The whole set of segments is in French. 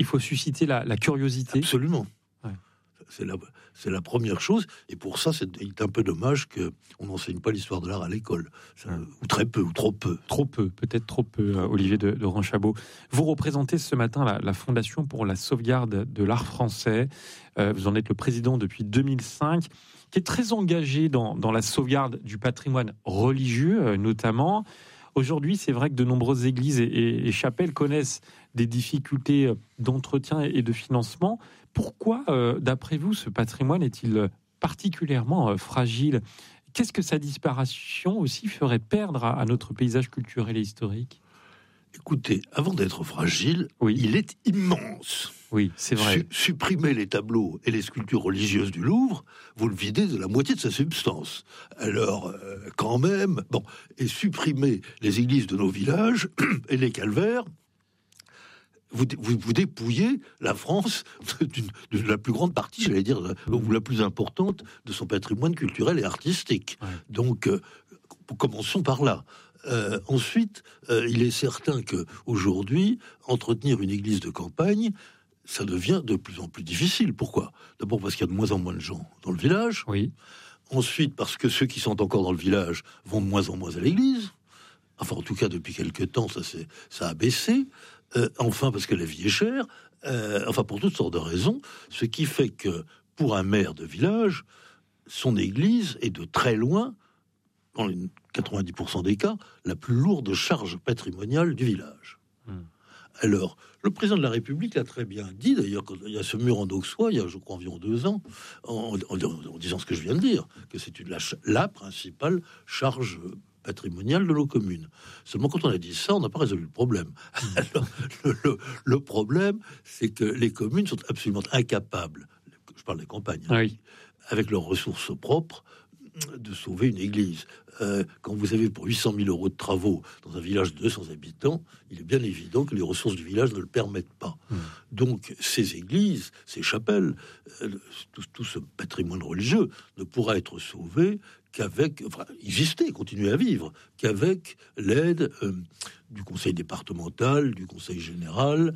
faut susciter la curiosité. Absolument. Ouais. C'est la première chose, et pour ça, c'est un peu dommage qu'on n'enseigne pas l'histoire de l'art à l'école. Ou très peu, ou trop peu. Peut-être trop peu, Olivier de Ranchabot. Vous représentez ce matin la Fondation pour la sauvegarde de l'art français. Vous en êtes le président depuis 2005, qui est très engagé dans la sauvegarde du patrimoine religieux, notamment. Aujourd'hui, c'est vrai que de nombreuses églises et chapelles connaissent des difficultés d'entretien et de financement. Pourquoi, d'après vous, ce patrimoine est-il particulièrement fragile ? Qu'est-ce que sa disparition aussi ferait perdre à notre paysage culturel et historique ? Écoutez, avant d'être fragile, Oui. il est immense. Oui, c'est vrai. Supprimer les tableaux et les sculptures religieuses du Louvre, vous le videz de la moitié de sa substance. Alors, quand même, et supprimer les églises de nos villages et les calvaires, vous dépouillez la France de la plus grande partie, j'allais dire, ou la plus importante de son patrimoine culturel et artistique. Ouais. Donc, commençons par là. Ensuite, il est certain qu'aujourd'hui, entretenir une église de campagne, ça devient de plus en plus difficile. Pourquoi ? D'abord parce qu'il y a de moins en moins de gens dans le village. Oui. Ensuite, parce que ceux qui sont encore dans le village vont de moins en moins à l'église. Enfin, en tout cas, depuis quelque temps, ça a baissé. Enfin, parce que la vie est chère. Enfin, pour toutes sortes de raisons. Ce qui fait que, pour un maire de village, son église est de très loin, dans les 90% des cas, la plus lourde charge patrimoniale du village. Alors, le président de la République l'a très bien dit, d'ailleurs, quand il y a ce mur en Auxois, il y a, je crois, environ 2 ans, en disant ce que je viens de dire, que c'est la principale charge patrimoniale de nos communes. Seulement, quand on a dit ça, on n'a pas résolu le problème. Alors, le problème, c'est que les communes sont absolument incapables, je parle des campagnes, oui, avec leurs ressources propres, de sauver une église. Quand vous avez pour 800 000 euros de travaux dans un village de 200 habitants, il est bien évident que les ressources du village ne le permettent pas. Donc, ces églises, ces chapelles, tout ce patrimoine religieux ne pourra être sauvé exister, continuer à vivre, qu'avec l'aide du conseil départemental, du conseil général,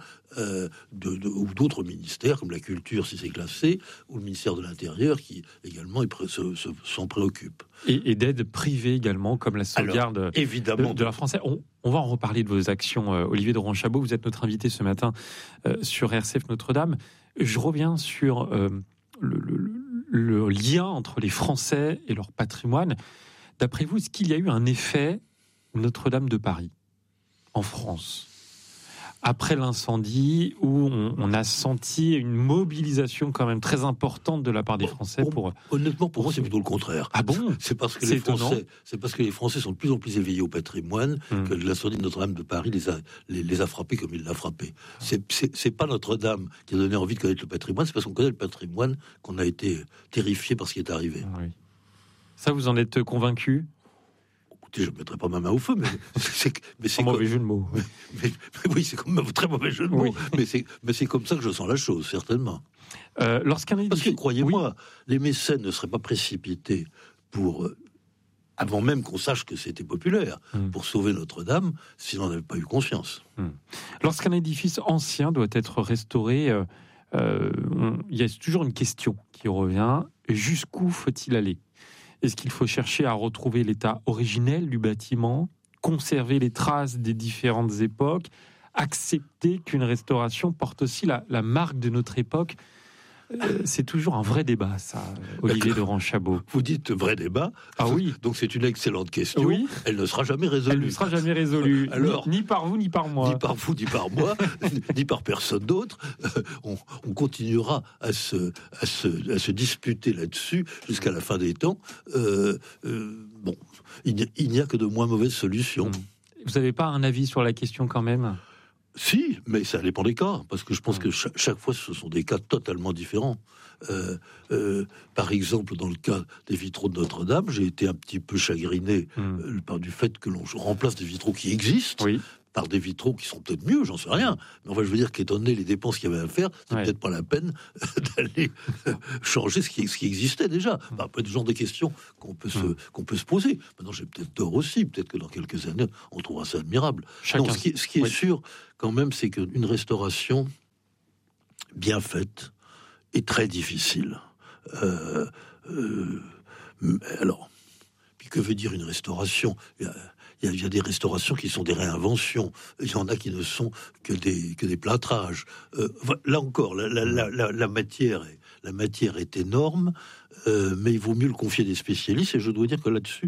ou d'autres ministères, comme la culture, si c'est classé, ou le ministère de l'Intérieur, qui également s'en préoccupe. Et d'aide privée également, comme la sauvegarde évidemment de l'art français. On va en reparler de vos actions, Olivier de Ranchabot. Vous êtes notre invité ce matin sur RCF Notre-Dame. Je reviens sur le lien entre les Français et leur patrimoine. D'après vous, est-ce qu'il y a eu un effet Notre-Dame de Paris en France après l'incendie, où on a senti une mobilisation quand même très importante de la part des Français honnêtement, pour moi, c'est plutôt le contraire. Ah bon ? C'est parce que les Français sont de plus en plus éveillés au patrimoine que l'incendie de Notre-Dame de Paris les a frappés comme il l'a frappé. C'est pas Notre-Dame qui a donné envie de connaître le patrimoine, c'est parce qu'on connaît le patrimoine qu'on a été terrifié par ce qui est arrivé. Oui. Ça, vous en êtes convaincu ? Je ne mettrai pas ma main au feu, mais c'est un mauvais jeu de mots. Mais oui, c'est comme un très mauvais jeu de mots. Oui. Mais c'est comme ça que je sens la chose, certainement. Parce que, croyez-moi, les mécènes ne seraient pas précipités avant même qu'on sache que c'était populaire, pour sauver Notre-Dame, s'ils n'en avaient pas eu conscience. Lorsqu'un édifice ancien doit être restauré, il y a toujours une question qui revient. Jusqu'où faut-il aller ? Est-ce qu'il faut chercher à retrouver l'état originel du bâtiment, conserver les traces des différentes époques, accepter qu'une restauration porte aussi la marque de notre époque ? C'est toujours un vrai débat, ça, Olivier de Ranchabot. Vous dites vrai débat. Ah oui. Donc c'est une excellente question. Oui. Elle ne sera jamais résolue. Elle ne sera jamais résolue. Alors, ni par vous, ni par moi. Ni par vous, ni par moi, ni par personne d'autre. On continuera à se disputer là-dessus jusqu'à la fin des temps. Il n'y a que de moins mauvaises solutions. Vous n'avez pas un avis sur la question quand même ? Si, mais ça dépend des cas, parce que je pense que chaque fois, ce sont des cas totalement différents. Par exemple, dans le cas des vitraux de Notre-Dame, j'ai été un petit peu chagriné par du fait que l'on remplace des vitraux qui existent par des vitraux qui sont peut-être mieux, j'en sais rien. Mais enfin, je veux dire qu'étant donné les dépenses qu'il y avait à faire, c'est peut-être pas la peine d'aller changer ce qui existait déjà. Un peu de genre de questions qu'on peut se poser. Maintenant, j'ai peut-être tort aussi. Peut-être que dans quelques années, on trouvera ça admirable. Non, ce qui est sûr, quand même, c'est qu'une restauration, bien faite et très difficile. Alors, puis que veut dire une restauration ? Il y a des restaurations qui sont des réinventions. Il y en a qui ne sont que des plâtrages. Là encore, la matière est énorme, mais il vaut mieux le confier à des spécialistes. Et je dois dire que là-dessus,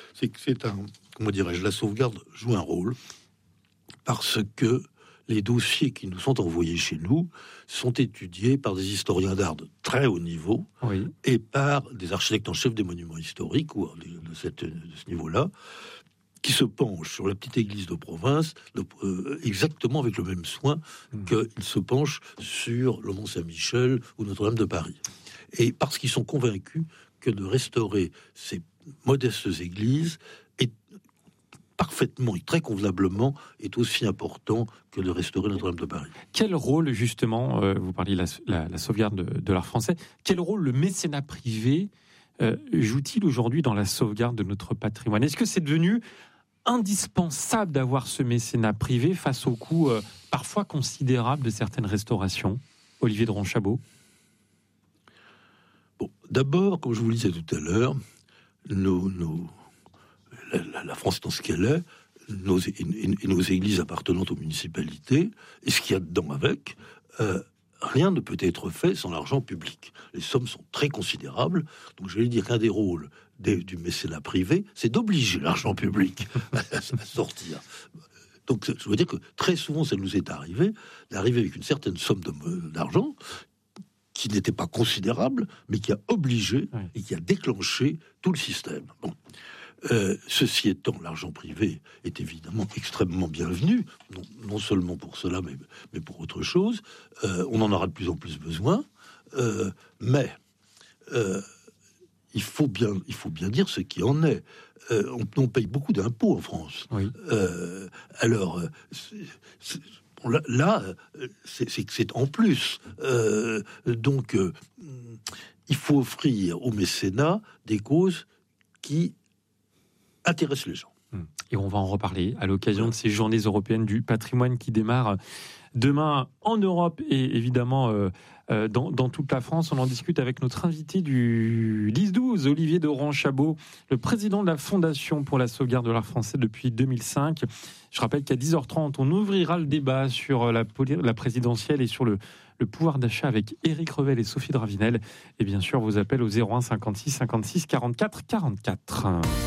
la sauvegarde joue un rôle, parce que les dossiers qui nous sont envoyés chez nous sont étudiés par des historiens d'art de très haut niveau, oui, et par des architectes en chef des monuments historiques, ou de ce niveau-là, qui se penchent sur la petite église de province exactement avec le même soin qu'ils se penchent sur le Mont-Saint-Michel ou Notre-Dame de Paris. Et parce qu'ils sont convaincus que de restaurer ces modestes églises est parfaitement et très convenablement est aussi important que de restaurer Notre-Dame de Paris. Quel rôle, justement, vous parliez de la sauvegarde de l'art français, quel rôle le mécénat privé joue-t-il aujourd'hui dans la sauvegarde de notre patrimoine ? Est-ce que c'est devenu indispensable d'avoir ce mécénat privé face au coût parfois considérable de certaines restaurations ? Olivier de Ronchabot. Bon, d'abord, comme je vous le disais tout à l'heure, la France étant ce qu'elle est, nos églises appartenant aux municipalités, et ce qu'il y a dedans avec, rien ne peut être fait sans l'argent public. Les sommes sont très considérables, donc je vais dire qu'un des rôles du mécénat privé, c'est d'obliger l'argent public à sortir. Donc je veux dire que très souvent, ça nous est arrivé d'arriver avec une certaine somme d'argent qui n'était pas considérable, mais qui a obligé et qui a déclenché tout le système. Bon. Ceci étant, l'argent privé est évidemment extrêmement bienvenu, non seulement pour cela, mais pour autre chose. On en aura de plus en plus besoin, mais il faut bien dire ce qui en est. On paye beaucoup d'impôts en France. Oui. C'est en plus. Donc, il faut offrir au mécénat des causes qui intéressent les gens. Et on va en reparler à l'occasion de ces journées européennes du patrimoine qui démarrent demain en Europe et évidemment dans toute la France. On en discute avec notre invité du 10-12, Olivier de Ronchabot, le président de la Fondation pour la sauvegarde de l'art français depuis 2005. Je rappelle qu'à 10h30, on ouvrira le débat sur la présidentielle et sur le pouvoir d'achat avec Éric Revel et Sophie Dravinel. Et bien sûr, vos appels au 01 56 56 44 44.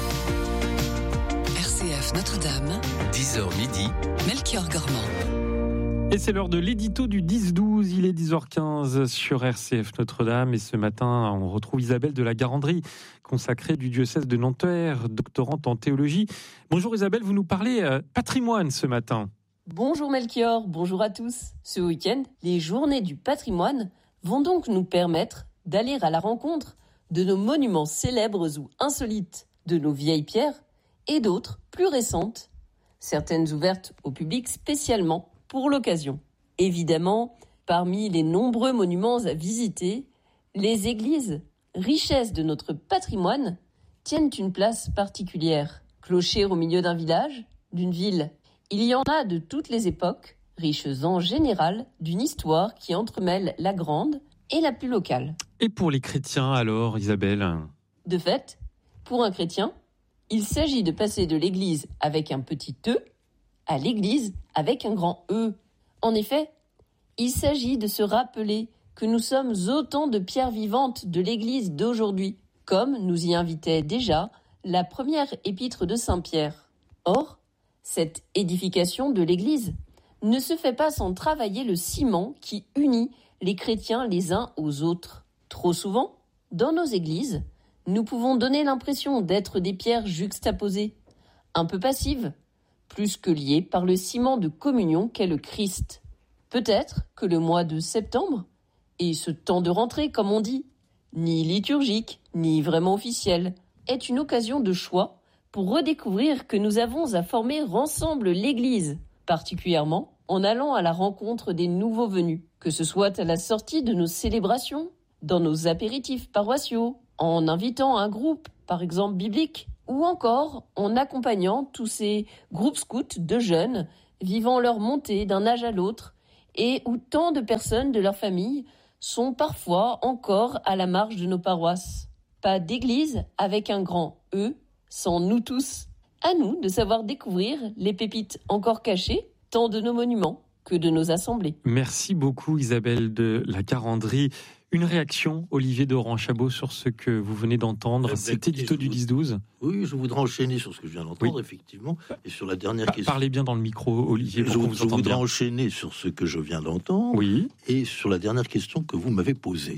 RCF Notre-Dame, 10h midi, Melchior Gormand. Et c'est l'heure de l'édito du 10-12, il est 10h15 sur RCF Notre-Dame. Et ce matin, on retrouve Isabelle de la Garandrie, consacrée du diocèse de Nanterre, doctorante en théologie. Bonjour Isabelle, vous nous parlez patrimoine ce matin. Bonjour Melchior, bonjour à tous. Ce week-end, les journées du patrimoine vont donc nous permettre d'aller à la rencontre de nos monuments célèbres ou insolites, de nos vieilles pierres et d'autres plus récentes, certaines ouvertes au public spécialement pour l'occasion. Évidemment, parmi les nombreux monuments à visiter, les églises, richesse de notre patrimoine, tiennent une place particulière. Clocher au milieu d'un village, d'une ville, il y en a de toutes les époques, riches en général d'une histoire qui entremêle la grande et la plus locale. Et pour les chrétiens alors, Isabelle ? De fait, pour un chrétien, il s'agit de passer de l'église avec un petit E à l'église avec un grand E. En effet, il s'agit de se rappeler que nous sommes autant de pierres vivantes de l'église d'aujourd'hui, comme nous y invitait déjà la première épître de Saint Pierre. Or, cette édification de l'église ne se fait pas sans travailler le ciment qui unit les chrétiens les uns aux autres. Trop souvent, dans nos églises, nous pouvons donner l'impression d'être des pierres juxtaposées, un peu passives, plus que liées par le ciment de communion qu'est le Christ. Peut-être que le mois de septembre, et ce temps de rentrée comme on dit, ni liturgique, ni vraiment officiel, est une occasion de choix pour redécouvrir que nous avons à former ensemble l'Église, particulièrement en allant à la rencontre des nouveaux venus, que ce soit à la sortie de nos célébrations, dans nos apéritifs paroissiaux, en invitant un groupe, par exemple biblique, ou encore en accompagnant tous ces groupes scouts de jeunes vivant leur montée d'un âge à l'autre et où tant de personnes de leur famille sont parfois encore à la marge de nos paroisses. Pas d'église avec un grand E sans nous tous. À nous de savoir découvrir les pépites encore cachées, tant de nos monuments que de nos assemblées. Merci beaucoup Isabelle de la Caranderie. Une réaction, Olivier de Oran-Chabot, sur ce que vous venez d'entendre, cet édito du 10-12 ? Oui, je voudrais enchaîner sur ce que je viens d'entendre, effectivement, et sur la dernière question. Parlez bien dans le micro, Olivier, pour qu'on vous entende bien. Je voudrais enchaîner sur ce que je viens d'entendre, et sur la dernière question que vous m'avez posée.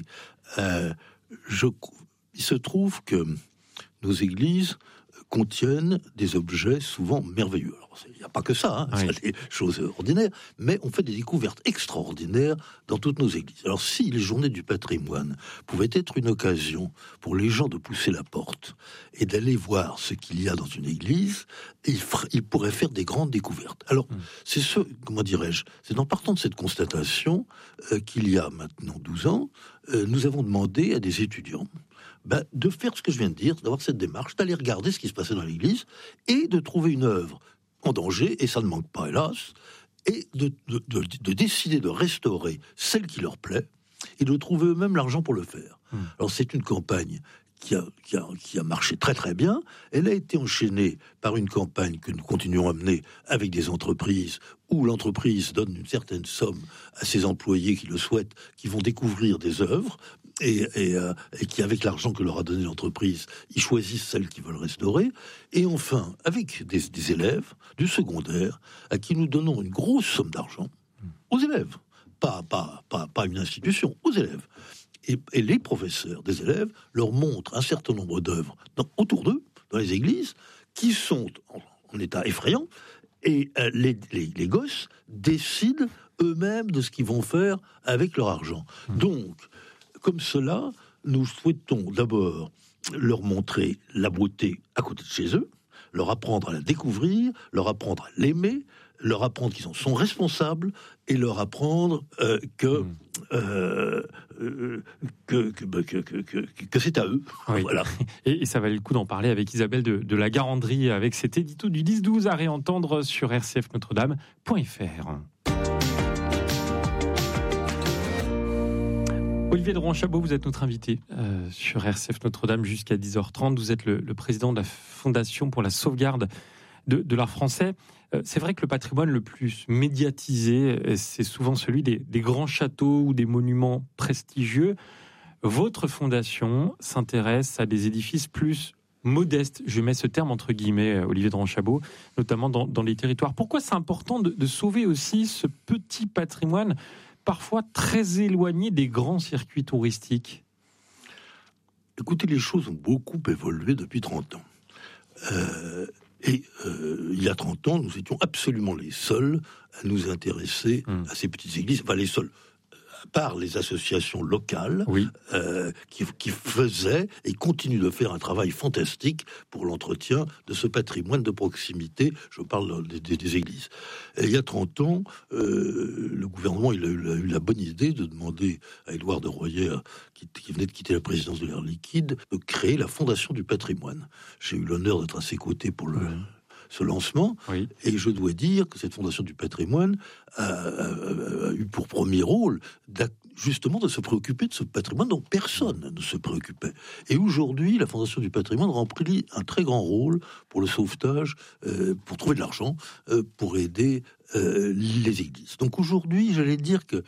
Il se trouve que nos églises contiennent des objets souvent merveilleux. Il n'y a pas que ça, ça, des choses ordinaires, mais on fait des découvertes extraordinaires dans toutes nos églises. Alors si les journées du patrimoine pouvaient être une occasion pour les gens de pousser la porte et d'aller voir ce qu'il y a dans une église, ils pourraient faire des grandes découvertes. Alors c'est en partant de cette constatation qu'il y a maintenant 12 ans, nous avons demandé à des étudiants de faire ce que je viens de dire, d'avoir cette démarche, d'aller regarder ce qui se passait dans l'église et de trouver une œuvre en danger, et ça ne manque pas hélas, et de décider de restaurer celle qui leur plaît et de trouver eux-mêmes l'argent pour le faire. Alors c'est une campagne qui a marché très très bien. Elle a été enchaînée par une campagne que nous continuons à mener avec des entreprises où l'entreprise donne une certaine somme à ses employés qui le souhaitent, qui vont découvrir des œuvres et qui, avec l'argent que leur a donné l'entreprise, ils choisissent celles qu'ils veulent restaurer. Et enfin, avec des élèves du secondaire à qui nous donnons une grosse somme d'argent, aux élèves, pas une institution, aux élèves. Et les professeurs des élèves leur montrent un certain nombre d'œuvres autour d'eux, dans les églises, qui sont en état effrayant, et les gosses décident eux-mêmes de ce qu'ils vont faire avec leur argent. Donc, comme cela, nous souhaitons d'abord leur montrer la beauté à côté de chez eux, leur apprendre à la découvrir, leur apprendre à l'aimer, leur apprendre qu'ils en sont responsables et leur apprendre que c'est à eux. Oui. Voilà. Et ça valait le coup d'en parler avec Isabelle de la Caranderie, avec cet édito du 10-12 à réentendre sur rcfnotredame.fr. Olivier de Oran-Chabot, vous êtes notre invité sur RCF Notre-Dame jusqu'à 10h30. Vous êtes le président de la Fondation pour la sauvegarde de l'art français. C'est vrai que le patrimoine le plus médiatisé, c'est souvent celui des grands châteaux ou des monuments prestigieux. Votre fondation s'intéresse à des édifices plus modestes, je mets ce terme entre guillemets, Olivier de Oran-Chabot, notamment dans les territoires. Pourquoi c'est important de sauver aussi ce petit patrimoine parfois très éloigné des grands circuits touristiques? Écoutez, les choses ont beaucoup évolué depuis 30 ans. Il y a 30 ans, nous étions absolument les seuls à nous intéresser à ces petites églises. Enfin, les seuls, par les associations locales qui faisaient et continuent de faire un travail fantastique pour l'entretien de ce patrimoine de proximité. Je parle des églises. Et il y a 30 ans, le gouvernement il a eu la bonne idée de demander à Édouard de Royer, qui venait de quitter la présidence de l'Air Liquide, de créer la Fondation du patrimoine. J'ai eu l'honneur d'être à ses côtés pour ce lancement, et je dois dire que cette Fondation du patrimoine a eu pour premier rôle justement de se préoccuper de ce patrimoine dont personne ne se préoccupait. Et aujourd'hui, la Fondation du patrimoine remplit un très grand rôle pour le sauvetage, pour trouver de l'argent, pour aider les églises. Donc aujourd'hui, j'allais dire que,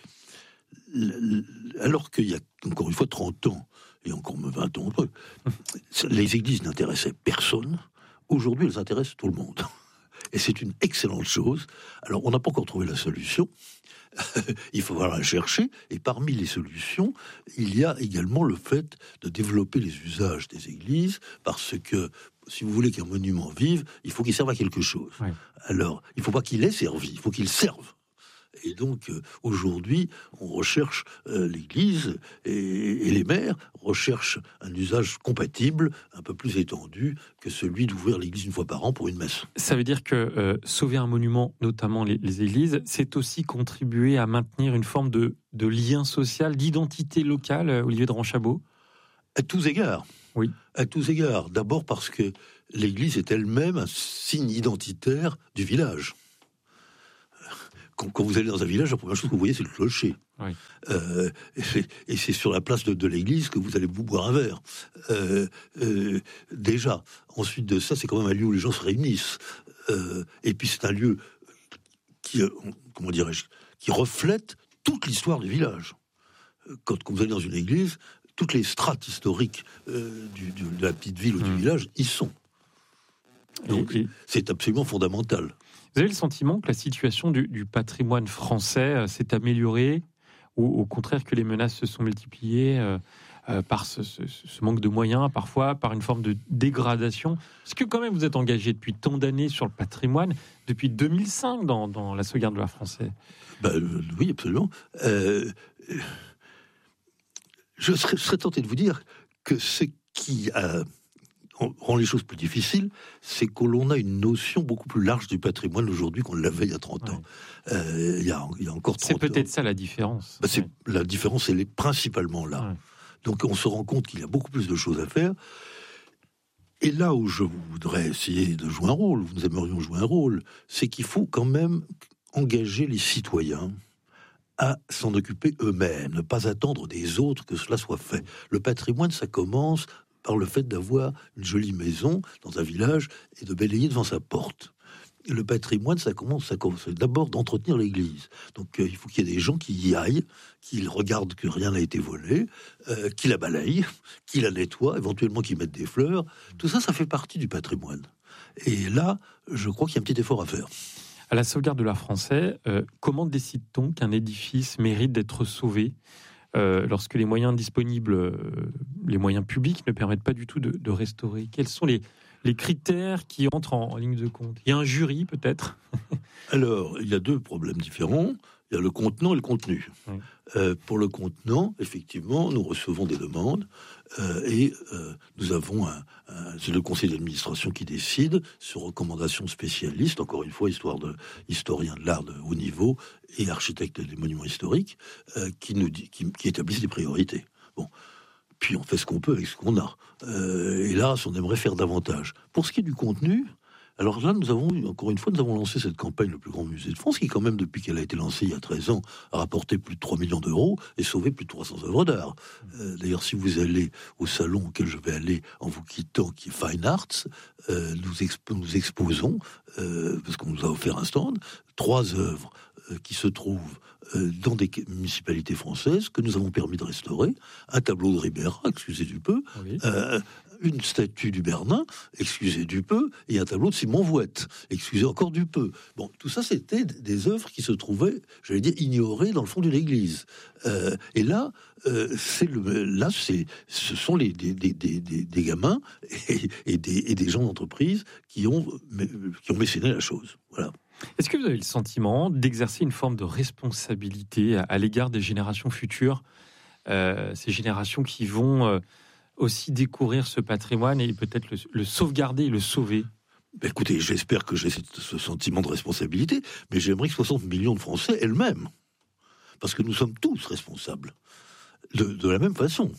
alors qu'il y a encore une fois 30 ans, et encore 20 ans, les églises n'intéressaient personne. Aujourd'hui, elles intéressent tout le monde. Et c'est une excellente chose. Alors, on n'a pas encore trouvé la solution. Il faut la chercher. Et parmi les solutions, il y a également le fait de développer les usages des églises, parce que, si vous voulez qu'un monument vive, il faut qu'il serve à quelque chose. Oui. Alors, il ne faut pas qu'il ait servi, il faut qu'il serve. Et donc, aujourd'hui, on recherche l'Église et les maires recherchent un usage compatible, un peu plus étendu que celui d'ouvrir l'Église une fois par an pour une messe. Ça veut dire que sauver un monument, notamment les églises, c'est aussi contribuer à maintenir une forme de lien social, d'identité locale, Olivier de Oran-Chabot ? À tous égards. Oui. À tous égards. D'abord parce que l'Église est elle-même un signe identitaire du village. quand vous allez dans un village, la première chose que vous voyez, c'est le clocher. Oui. Et c'est sur la place de l'église que vous allez vous boire un verre. Déjà. Ensuite de ça, c'est quand même un lieu où les gens se réunissent. Et puis c'est un lieu qui, comment dirais-je, qui reflète toute l'histoire du village. Quand vous allez dans une église, toutes les strates historiques de la petite ville ou du village y sont. Donc c'est absolument fondamental. Vous avez le sentiment que la situation du patrimoine français s'est améliorée, ou au contraire que les menaces se sont multipliées par ce manque de moyens, parfois par une forme de dégradation? Parce que quand même vous êtes engagé depuis tant d'années sur le patrimoine, depuis 2005 dans la sauvegarde de l'art français. Oui, absolument. Je serais tenté de vous dire que ce qui rend les choses plus difficiles, c'est que l'on a une notion beaucoup plus large du patrimoine aujourd'hui qu'on l'avait il y a 30 ans. Il y a encore 30 ans. C'est peut-être ça la différence. La différence, elle est principalement là. Ouais. Donc on se rend compte qu'il y a beaucoup plus de choses à faire. Et là où je voudrais essayer de jouer un rôle, nous aimerions jouer un rôle, c'est qu'il faut quand même engager les citoyens à s'en occuper eux-mêmes, ne pas attendre des autres que cela soit fait. Le patrimoine, ça commence par le fait d'avoir une jolie maison dans un village et de balayer devant sa porte. Le patrimoine, ça commence d'abord d'entretenir l'église. Donc il faut qu'il y ait des gens qui y aillent, qui regardent que rien n'a été volé, qui la balayent, qui la nettoient, éventuellement qui mettent des fleurs. Tout ça, ça fait partie du patrimoine. Et là, je crois qu'il y a un petit effort à faire. À la sauvegarde de l'art français, comment décide-t-on qu'un édifice mérite d'être sauvé lorsque les moyens disponibles, les moyens publics ne permettent pas du tout de restaurer? Quels sont les critères qui entrent en ligne de compte? Il y a un jury, peut-être? Alors, il y a deux problèmes différents. Il y a le contenant et le contenu. Oui. Pour le contenant, effectivement, nous recevons des demandes et nous avons c'est le conseil d'administration qui décide sur recommandation de spécialistes, encore une fois, historiens de l'art de haut niveau et architectes des monuments historiques, qui établissent des priorités. Bon. Puis on fait ce qu'on peut avec ce qu'on a. Hélas, on aimerait faire davantage. Pour ce qui est du contenu, alors là, nous avons lancé cette campagne, le plus grand musée de France, qui quand même, depuis qu'elle a été lancée il y a 13 ans, a rapporté plus de 3 millions d'euros et sauvé plus de 300 œuvres d'art. D'ailleurs, si vous allez au salon auquel je vais aller en vous quittant, qui est Fine Arts, nous exposons, parce qu'on nous a offert un stand, 3 œuvres qui se trouvent dans des municipalités françaises que nous avons permis de restaurer. Un tableau de Ribera, excusez du peu, oui. Une statue du Bernin, excusez du peu, et un tableau de Simon Vouette, excusez encore du peu. Bon, tout ça, c'était des œuvres qui se trouvaient, j'allais dire, ignorées dans le fond d'une église. Et là, ce sont des gamins et des gens d'entreprise qui ont mécéné la chose. Voilà. Est-ce que vous avez le sentiment d'exercer une forme de responsabilité à l'égard des générations futures, ces générations qui vont aussi découvrir ce patrimoine et peut-être le sauvegarder et le sauver? Écoutez, j'espère que j'ai ce sentiment de responsabilité, mais j'aimerais que 60 millions de Français elles-mêmes, parce que nous sommes tous responsables, de la même façon.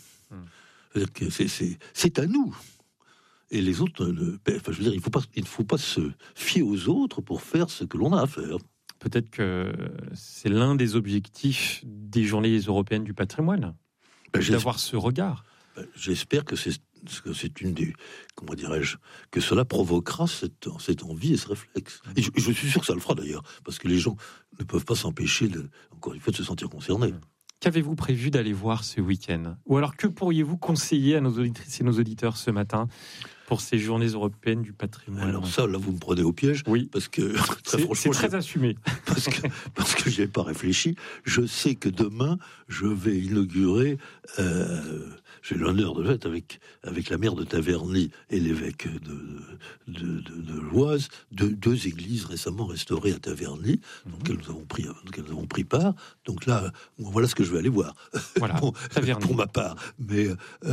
C'est à nous. Et les autres, je veux dire, il ne faut pas se fier aux autres pour faire ce que l'on a à faire. Peut-être que c'est l'un des objectifs des Journées européennes du patrimoine, d'avoir ce regard. J'espère que c'est une des, comment dirais-je, que cela provoquera cette envie et ce réflexe. Et je suis sûr que ça le fera d'ailleurs, parce que les gens ne peuvent pas s'empêcher, encore une fois, de se sentir concernés. Qu'avez-vous prévu d'aller voir ce week-end? Ou alors que pourriez-vous conseiller à nos auditrices et nos auditeurs ce matin pour ces Journées européennes du patrimoine? Alors ça, là, vous me prenez au piège, oui, parce que c'est très assumé. Parce que j'y ai pas réfléchi. Je sais que demain, je vais inaugurer. J'ai l'honneur de l'être avec la maire de Taverny et l'évêque de Loise, deux églises récemment restaurées à Taverny, auxquelles nous avons pris part. Donc là, voilà ce que je vais aller voir. Voilà, pour ma part. Mais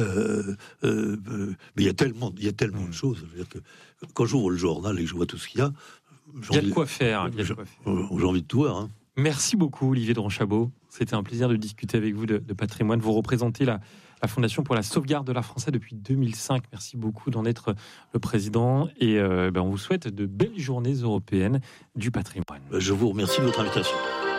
il y a tellement de choses. Je veux dire que quand j'ouvre le journal et que je vois tout ce qu'il y a, il y a de quoi faire. J'ai envie de tout voir. Hein. Merci beaucoup Olivier de Ronchabot. C'était un plaisir de discuter avec vous de patrimoine. Vous représentez la Fondation pour la sauvegarde de l'art français depuis 2005. Merci beaucoup d'en être le président et on vous souhaite de belles journées européennes du patrimoine. Je vous remercie de votre invitation.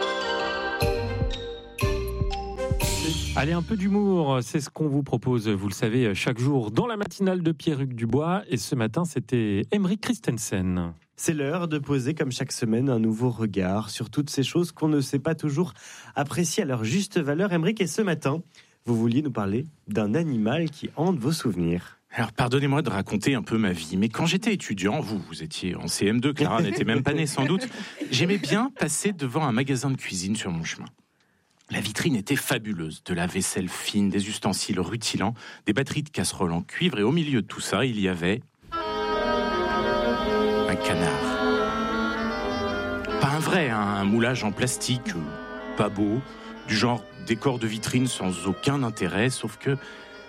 Allez, un peu d'humour, c'est ce qu'on vous propose, vous le savez, chaque jour dans la matinale de Pierre-Hugues Dubois. Et ce matin, c'était Henrik Christensen. C'est l'heure de poser, comme chaque semaine, un nouveau regard sur toutes ces choses qu'on ne sait pas toujours apprécier à leur juste valeur. Henrik, et ce matin, vous vouliez nous parler d'un animal qui hante vos souvenirs. Alors, pardonnez-moi de raconter un peu ma vie, mais quand j'étais étudiant, vous étiez en CM2, Clara n'était même pas née sans doute, j'aimais bien passer devant un magasin de cuisine sur mon chemin. La vitrine était fabuleuse, de la vaisselle fine, des ustensiles rutilants, des batteries de casseroles en cuivre, et au milieu de tout ça, il y avait un canard. Pas un vrai, un moulage en plastique, pas beau, du genre décor de vitrine sans aucun intérêt, sauf que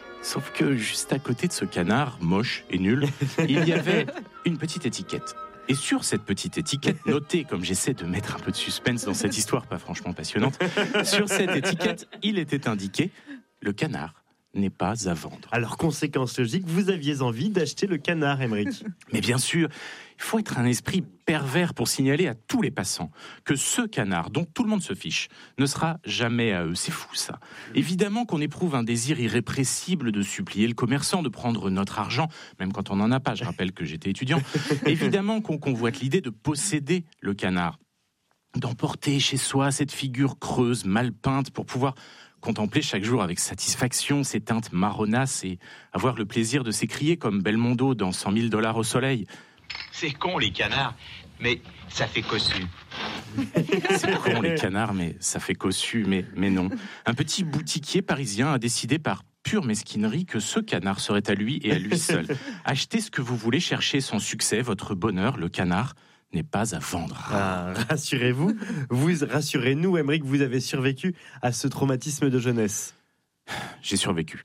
juste à côté de ce canard, moche et nul, il y avait une petite étiquette. Et sur cette petite étiquette, notée, comme j'essaie de mettre un peu de suspense dans cette histoire pas franchement passionnante, sur cette étiquette, il était indiqué « Le canard n'est pas à vendre ». Alors, conséquence logique, vous aviez envie d'acheter le canard, Henrik. Mais bien sûr, il faut être un esprit pervers pour signaler à tous les passants que ce canard, dont tout le monde se fiche, ne sera jamais à eux. C'est fou, ça. Évidemment qu'on éprouve un désir irrépressible de supplier le commerçant de prendre notre argent, même quand on n'en a pas. Je rappelle que j'étais étudiant. Évidemment qu'on convoite l'idée de posséder le canard, d'emporter chez soi cette figure creuse, mal peinte, pour pouvoir contempler chaque jour avec satisfaction ces teintes marronasses et avoir le plaisir de s'écrier comme Belmondo dans 100 000 $ au soleil. C'est con les canards, mais ça fait cossu. C'est con les canards, mais ça fait cossu, mais non. Un petit boutiquier parisien a décidé par pure mesquinerie que ce canard serait à lui et à lui seul. Achetez ce que vous voulez, chercher son succès, votre bonheur, le canard n'est pas à vendre. Ah, rassurez-vous, rassurez-nous, Henrik, vous avez survécu à ce traumatisme de jeunesse. J'ai survécu.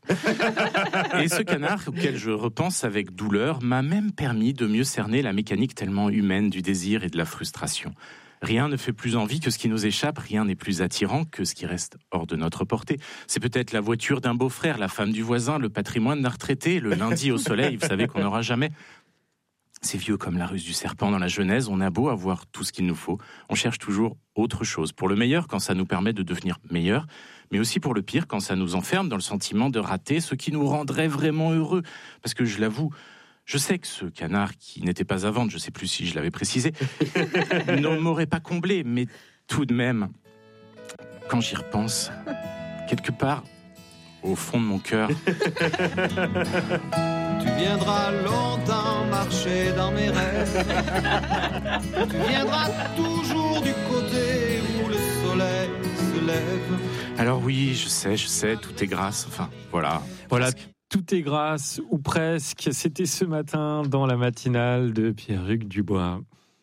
Et ce canard, auquel je repense avec douleur, m'a même permis de mieux cerner la mécanique tellement humaine du désir et de la frustration. Rien ne fait plus envie que ce qui nous échappe, rien n'est plus attirant que ce qui reste hors de notre portée. C'est peut-être la voiture d'un beau-frère, la femme du voisin, le patrimoine d'un retraité, le lundi au soleil, vous savez qu'on n'aura jamais. C'est vieux comme la ruse du serpent dans la Genèse, on a beau avoir tout ce qu'il nous faut, on cherche toujours autre chose. Pour le meilleur, quand ça nous permet de devenir meilleur, mais aussi pour le pire, quand ça nous enferme dans le sentiment de rater ce qui nous rendrait vraiment heureux. Parce que je l'avoue, je sais que ce canard qui n'était pas à vendre, je ne sais plus si je l'avais précisé, ne m'aurait pas comblé, mais tout de même, quand j'y repense, quelque part, au fond de mon cœur... Tu viendras longtemps marcher dans mes rêves. Tu viendras toujours du côté où le soleil se lève. Alors oui, je sais, tout est grâce. Enfin, voilà. Voilà, tout est grâce, ou presque. C'était ce matin dans la matinale de Pierre-Hugues Dubois.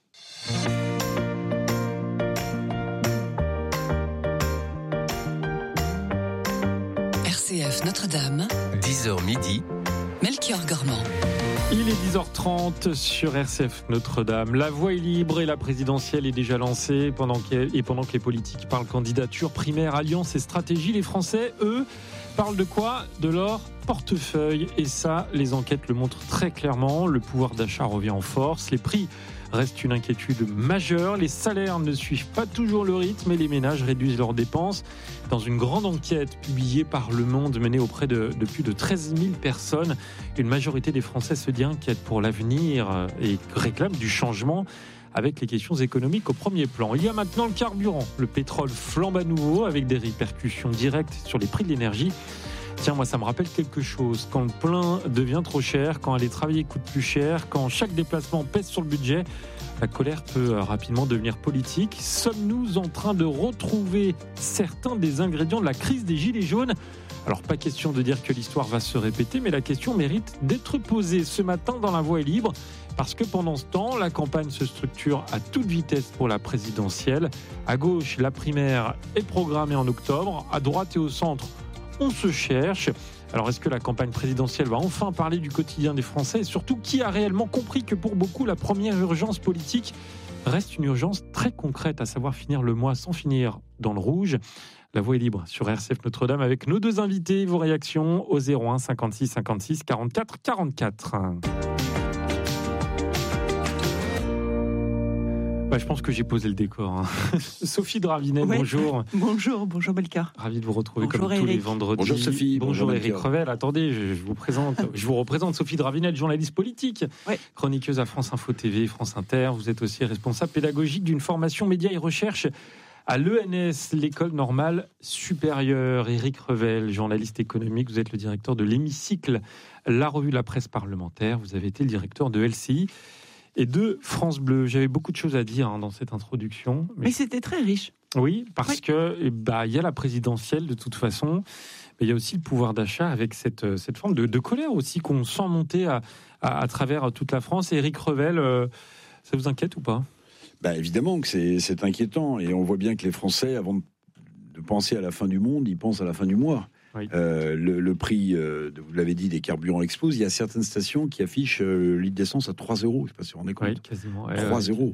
RCF Notre-Dame, 10h midi. Melchior Gormand. Il est 10h30 sur RCF Notre-Dame. La voie est libre et la présidentielle est déjà lancée. Pendant que les politiques parlent candidature, primaire, alliance et stratégie, les Français, eux, parlent de quoi ? De leur portefeuille. Et ça, les enquêtes le montrent très clairement. Le pouvoir d'achat revient en force. Les prix restent une inquiétude majeure. Les salaires ne suivent pas toujours le rythme et les ménages réduisent leurs dépenses. Dans une grande enquête publiée par Le Monde, menée auprès de plus de 13 000 personnes, une majorité des Français se dit inquiète pour l'avenir et réclame du changement, avec les questions économiques au premier plan. Il y a maintenant le carburant. Le pétrole flambe à nouveau avec des répercussions directes sur les prix de l'énergie. Tiens, moi, ça me rappelle quelque chose. Quand le plein devient trop cher, quand aller travailler coûte plus cher, quand chaque déplacement pèse sur le budget, la colère peut rapidement devenir politique. Sommes-nous en train de retrouver certains des ingrédients de la crise des Gilets jaunes ? Alors, pas question de dire que l'histoire va se répéter, mais la question mérite d'être posée ce matin dans La Voie est libre, parce que pendant ce temps, la campagne se structure à toute vitesse pour la présidentielle. À gauche, la primaire est programmée en octobre. À droite et au centre, on se cherche. Alors, est-ce que la campagne présidentielle va enfin parler du quotidien des Français ? Et surtout, qui a réellement compris que pour beaucoup, la première urgence politique, Reste une urgence très concrète, à savoir finir le mois sans finir dans le rouge. La voie est libre sur RCF Notre-Dame avec nos deux invités. Vos réactions au 01 56 56 44 44. Je pense que j'ai posé le décor. Sophie Dravinel, bonjour. Bonjour Melchior. Ravi de vous retrouver comme tous les vendredis. Bonjour Sophie. Bonjour Éric Revel. Attendez, je vous représente Sophie Dravinel, journaliste politique, chroniqueuse à France Info TV, France Inter. Vous êtes aussi responsable pédagogique d'une formation médias et recherche à l'ENS, l'École normale supérieure. Éric Revel, journaliste économique, vous êtes le directeur de l'Hémicycle, la revue de la presse parlementaire. Vous avez été le directeur de LCI et de France Bleu. J'avais beaucoup de choses à dire dans cette introduction. Mais c'était très riche. Oui, parce que y a la présidentielle de toute façon, mais il y a aussi le pouvoir d'achat avec cette forme de colère aussi qu'on sent monter à travers toute la France. Et Éric Revel, ça vous inquiète ou pas ? Évidemment que c'est inquiétant. Et on voit bien que les Français, avant de penser à la fin du monde, ils pensent à la fin du mois. Oui. Le prix, vous l'avez dit, des carburants explose. Il y a certaines stations qui affichent le litre d'essence à 3 euros. Je ne sais pas si vous vous rendez compte. Oui, quasiment. 3 euros.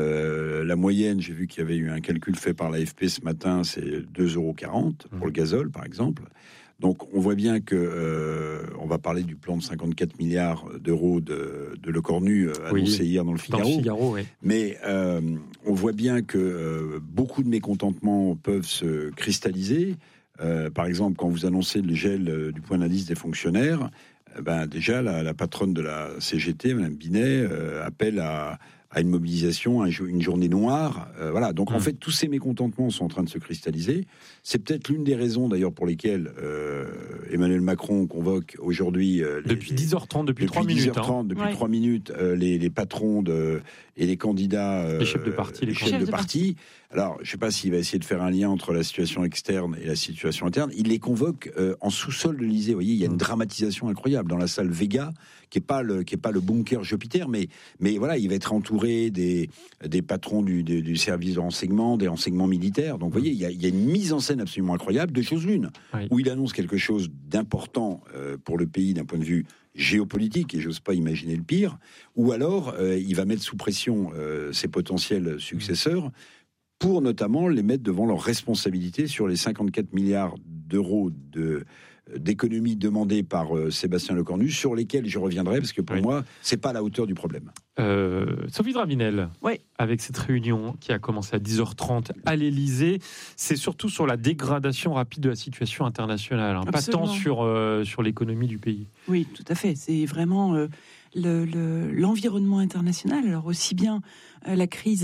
La moyenne, j'ai vu qu'il y avait eu un calcul fait par l'AFP ce matin, c'est 2,40 euros pour le gazole, par exemple. Donc, on voit bien que on va parler du plan de 54 milliards d'euros de Le Cornu annoncé hier dans le Figaro. Dans le Figaro, oui. Mais on voit bien que beaucoup de mécontentements peuvent se cristalliser. Par exemple, quand vous annoncez le gel du point d'indice des fonctionnaires, déjà la patronne de la CGT, Mme Binet, appelle à une mobilisation, une journée noire. Voilà. Donc en fait, tous ces mécontentements sont en train de se cristalliser. C'est peut-être l'une des raisons d'ailleurs pour lesquelles Emmanuel Macron convoque aujourd'hui... depuis 10h30, depuis 3 minutes. 10h30, depuis 3 minutes, les patrons et les candidats... les chefs de parti. Les chefs de parti. Alors, je ne sais pas s'il va essayer de faire un lien entre la situation externe et la situation interne. Il les convoque en sous-sol de l'Élysée. Vous voyez, il y a une dramatisation incroyable dans la salle Vega, qui est pas le bunker Jupiter, mais voilà, il va être entouré des patrons du service de renseignement, des renseignements militaires. Donc, vous voyez, il y a une mise en scène absolument incroyable. Deux choses l'une, où il annonce quelque chose d'important pour le pays d'un point de vue géopolitique, et j'ose pas imaginer le pire, ou alors il va mettre sous pression ses potentiels successeurs pour notamment les mettre devant leurs responsabilités sur les 54 milliards d'euros d'économies demandées par Sébastien Lecornu, sur lesquels je reviendrai, parce que pour moi, c'est pas à la hauteur du problème. Sophie Dravinel, avec cette réunion qui a commencé à 10h30 à l'Élysée, c'est surtout sur la dégradation rapide de la situation internationale, pas tant sur l'économie du pays. Oui, tout à fait. C'est vraiment l'environnement international, alors aussi bien la crise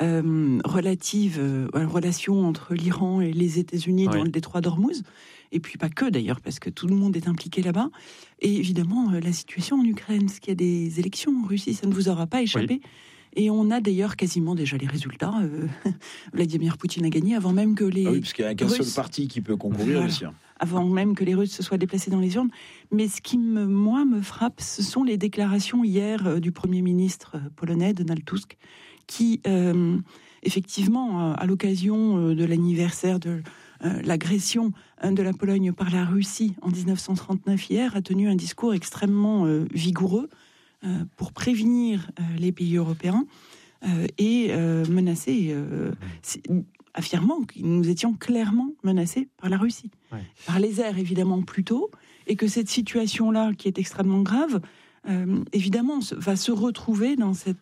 relative à la relation entre l'Iran et les États-Unis dans le détroit d'Ormuz, et puis pas que d'ailleurs, parce que tout le monde est impliqué là-bas, et évidemment la situation en Ukraine, parce qu'il y a des élections en Russie, ça ne vous aura pas échappé. Oui. Et on a d'ailleurs quasiment déjà les résultats. Vladimir Poutine a gagné avant même que les... oui, parce qu'il n'y a qu'un seul parti qui peut concourir aussi. Avant même que les Russes se soient déplacés dans les urnes. Mais ce qui, me frappe, ce sont les déclarations hier du Premier ministre polonais, Donald Tusk, qui, effectivement, à l'occasion de l'anniversaire de l'agression de la Pologne par la Russie en 1939 hier, a tenu un discours extrêmement vigoureux pour prévenir les pays européens et menacer... affirmant que nous étions clairement menacés par la Russie. Par les airs, évidemment, plus tôt, et que cette situation-là, qui est extrêmement grave, évidemment, va se retrouver dans ce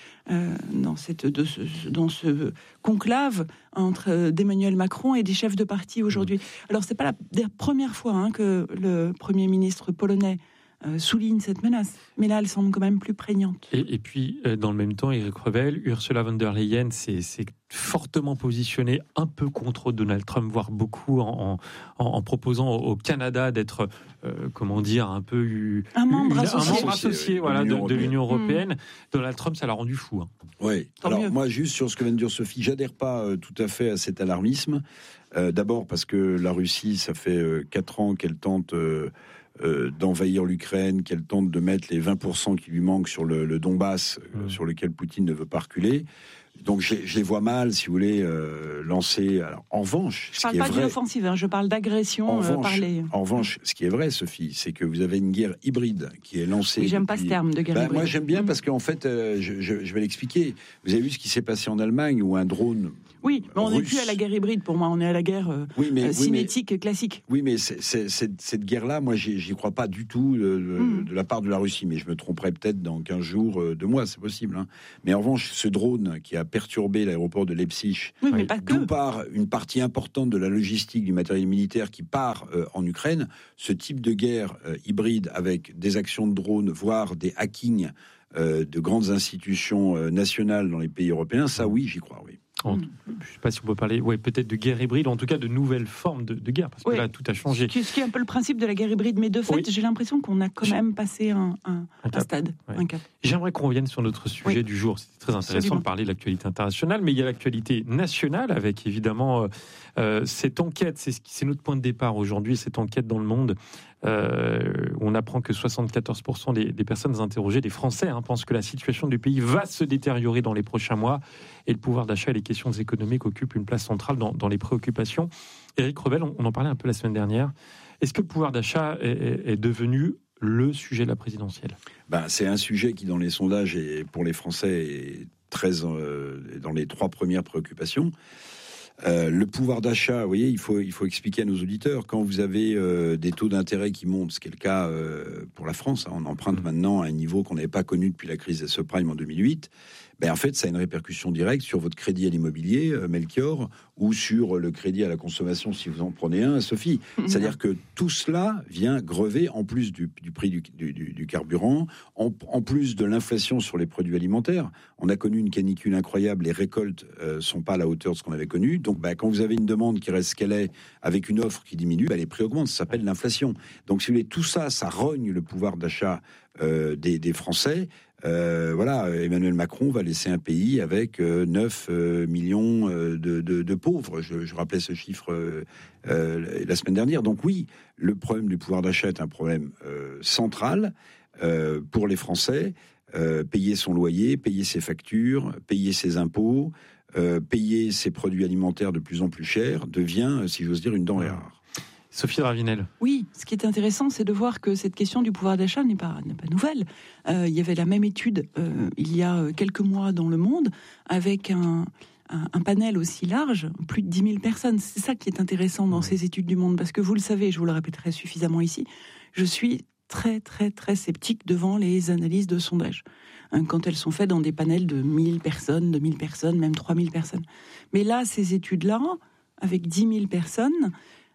conclave d'Emmanuel Macron et des chefs de parti aujourd'hui. Alors, c'est pas la première fois que le Premier ministre polonais souligne cette menace, mais là elle semble quand même plus prégnante. Et puis dans le même temps, Éric Revel, Ursula von der Leyen s'est fortement positionnée un peu contre Donald Trump, voire beaucoup en proposant au Canada d'être un peu un membre associé de l'Union européenne. Donald Trump, ça l'a rendu fou. Oui. Alors moi, juste sur ce que vient de dire Sophie, j'adhère pas tout à fait à cet alarmisme. D'abord parce que la Russie, ça fait 4 ans qu'elle tente d'envahir l'Ukraine, qu'elle tente de mettre les 20% qui lui manquent sur le Donbass, sur lequel Poutine ne veut pas reculer. Donc je les vois mal, si vous voulez, lancer. Alors, en revanche, je parle pas d'une offensive, je parle d'agression par les. En revanche, ce qui est vrai, Sophie, c'est que vous avez une guerre hybride qui est lancée. Oui, j'aime pas ce terme de guerre hybride. Moi, j'aime bien parce qu'en fait, je vais l'expliquer. Vous avez vu ce qui s'est passé en Allemagne où un drone. Oui, mais on n'est plus à la guerre hybride pour moi, on est à la guerre cinétique classique. Oui, mais cette guerre-là, moi, j'y crois pas du tout de la part de la Russie, mais je me tromperai peut-être dans 15 jours, 2 mois, c'est possible. Hein. Mais en revanche, ce drone qui a perturbé l'aéroport de Leipzig, d'où part une partie importante de la logistique du matériel militaire qui part en Ukraine, ce type de guerre hybride avec des actions de drones, voire des hackings de grandes institutions nationales dans les pays européens, ça oui, j'y crois, oui. Je ne sais pas si on peut parler, peut-être de guerre hybride, en tout cas de nouvelles formes de guerre, parce que là, tout a changé. Ce qui est un peu le principe de la guerre hybride, mais de fait, j'ai l'impression qu'on a quand même passé un stade, un cap. J'aimerais qu'on revienne sur notre sujet du jour. C'était très intéressant de parler de l'actualité internationale, mais il y a l'actualité nationale, avec évidemment cette enquête, c'est notre point de départ aujourd'hui, cette enquête dans le monde. On apprend que 74% des personnes interrogées, des Français, pensent que la situation du pays va se détériorer dans les prochains mois, et le pouvoir d'achat et les questions économiques occupent une place centrale dans les préoccupations. Éric Revel, on en parlait un peu la semaine dernière. Est-ce que le pouvoir d'achat est devenu le sujet de la présidentielle ? C'est un sujet qui, dans les sondages, et pour les Français, est très dans les 3 premières préoccupations. Le pouvoir d'achat, vous voyez, il faut expliquer à nos auditeurs, quand vous avez des taux d'intérêt qui montent, ce qui est le cas pour la France, on emprunte maintenant à un niveau qu'on n'avait pas connu depuis la crise des subprimes en 2008, en fait, ça a une répercussion directe sur votre crédit à l'immobilier, Melchior, ou sur le crédit à la consommation, si vous en prenez un, Sophie. C'est-à-dire que tout cela vient grever, en plus du prix du carburant, en plus de l'inflation sur les produits alimentaires. On a connu une canicule incroyable, les récoltes sont pas à la hauteur de ce qu'on avait connu. Donc, quand vous avez une demande qui reste ce qu'elle est, avec une offre qui diminue, les prix augmentent, ça s'appelle l'inflation. Donc, si vous voulez, tout ça, ça rogne le pouvoir d'achat des Français. Emmanuel Macron va laisser un pays avec 9 millions de pauvres. Je rappelais ce chiffre la semaine dernière. Donc oui, le problème du pouvoir d'achat est un problème central pour les Français. Payer son loyer, payer ses factures, payer ses impôts, payer ses produits alimentaires de plus en plus chers devient, si j'ose dire, une denrée rare. Sophie Dravinel. Oui, ce qui est intéressant, c'est de voir que cette question du pouvoir d'achat n'est pas nouvelle. Il y avait la même étude il y a quelques mois dans le monde, avec un panel aussi large, plus de 10 000 personnes. C'est ça qui est intéressant dans ces études du monde, parce que vous le savez, je vous le répéterai suffisamment ici, je suis très, très, très sceptique devant les analyses de sondage, quand elles sont faites dans des panels de 1000 personnes, 2000 personnes, même 3000 personnes. Mais là, ces études-là, avec 10 000 personnes...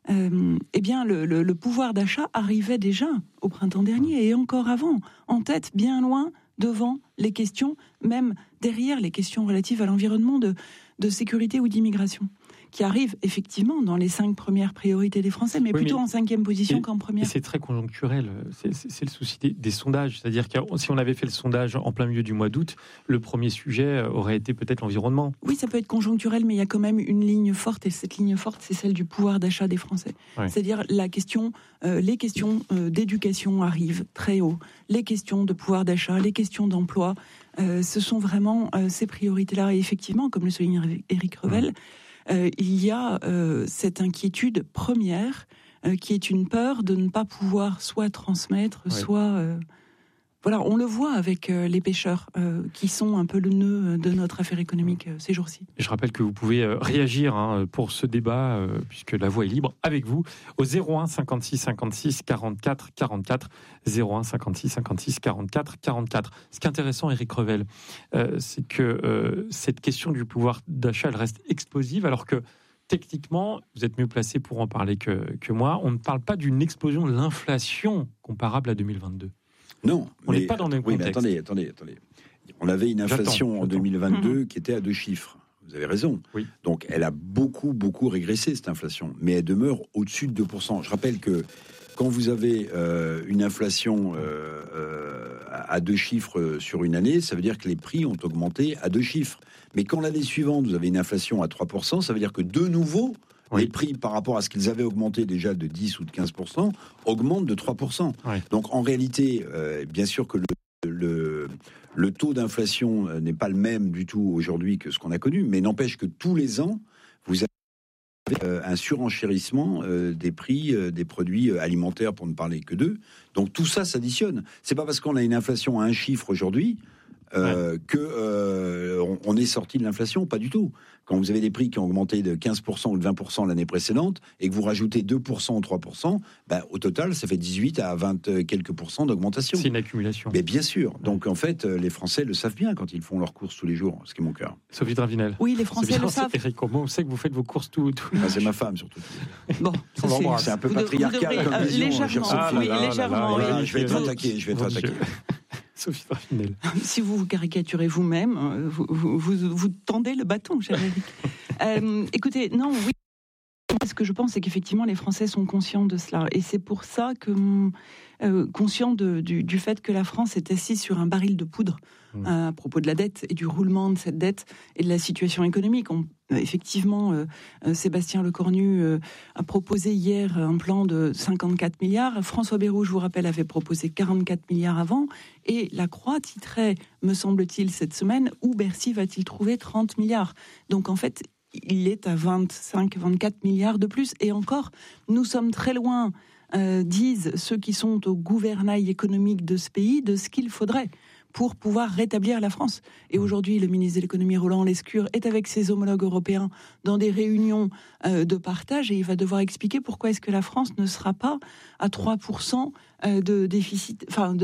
le pouvoir d'achat arrivait déjà au printemps dernier et encore avant, en tête, bien loin devant les questions, même derrière les questions relatives à l'environnement, de sécurité ou d'immigration, qui arrivent effectivement dans les 5 premières priorités des Français, mais plutôt en 5e position qu'en première. C'est très conjoncturel, c'est le souci des sondages. C'est-à-dire que si on avait fait le sondage en plein milieu du mois d'août, le premier sujet aurait été peut-être l'environnement. Oui, ça peut être conjoncturel, mais il y a quand même une ligne forte, et cette ligne forte, c'est celle du pouvoir d'achat des Français. Ouais. C'est-à-dire les questions d'éducation arrivent très haut, les questions de pouvoir d'achat, les questions d'emploi, ce sont vraiment ces priorités-là. Et effectivement, comme le souligne Éric Revel, il y a cette inquiétude première qui est une peur de ne pas pouvoir soit transmettre, soit... on le voit avec les pêcheurs qui sont un peu le nœud de notre affaire économique ces jours-ci. Je rappelle que vous pouvez réagir pour ce débat, puisque la voix est libre, avec vous, au 01 56 56 44 44, 01 56 56 44 44. Ce qui est intéressant, Éric Revel, c'est que cette question du pouvoir d'achat, elle reste explosive, alors que techniquement, vous êtes mieux placé pour en parler que moi, on ne parle pas d'une explosion de l'inflation comparable à 2022. Non, on n'est pas dans le même contexte. Mais attendez. On avait une inflation en 2022 qui était à 2 chiffres. Vous avez raison. Oui. Donc, elle a beaucoup régressé, cette inflation. Mais elle demeure au-dessus de 2%. Je rappelle que quand vous avez une inflation à 2 chiffres sur une année, ça veut dire que les prix ont augmenté à 2 chiffres. Mais quand l'année suivante, vous avez une inflation à 3%, ça veut dire que de nouveau... Oui. Les prix, par rapport à ce qu'ils avaient augmenté déjà de 10 ou de 15%, augmentent de 3%. Oui. Donc, en réalité, bien sûr que le le taux d'inflation n'est pas le même du tout aujourd'hui que ce qu'on a connu, mais n'empêche que tous les ans, vous avez un surenchérissement des prix des produits alimentaires, pour ne parler que d'eux. Donc tout ça s'additionne. C'est pas parce qu'on a une inflation à un chiffre aujourd'hui on est sorti de l'inflation, pas du tout. Quand vous avez des prix qui ont augmenté de 15% ou de 20% l'année précédente et que vous rajoutez 2% ou 3%, au total, ça fait 18 à 20 quelques % d'augmentation. C'est une accumulation. Mais bien sûr. Donc en fait, les Français le savent bien quand ils font leurs courses tous les jours, ce qui est mon cas. Sophie Dravinel. Oui, les Français le savent. Eric, comment on sait que vous faites vos courses tout c'est ma femme surtout. Bon, c'est un peu patriarcal comme vision. Légèrement. Je vais être attaqué. Sophie Dravinel. Si vous vous caricaturez vous-même, vous tendez le bâton, cher Eric. Écoutez, non, oui. Ce que je pense, c'est qu'effectivement, les Français sont conscients de cela. Et c'est pour ça que, conscients du fait que la France est assise sur un baril de poudre à propos de la dette et du roulement de cette dette et de la situation économique. Effectivement, Sébastien Lecornu a proposé hier un plan de 54 milliards. François Bayrou, je vous rappelle, avait proposé 44 milliards avant. Et La Croix titrait, me semble-t-il, cette semaine, où Bercy va-t-il trouver 30 milliards. Donc en fait, il est à 25-24 milliards de plus. Et encore, nous sommes très loin, disent ceux qui sont au gouvernail économique de ce pays, de ce qu'il faudrait pour pouvoir rétablir la France. Et aujourd'hui, le ministre de l'économie, Roland Lescure, est avec ses homologues européens dans des réunions de partage et il va devoir expliquer pourquoi est-ce que la France ne sera pas à 3% de déficit...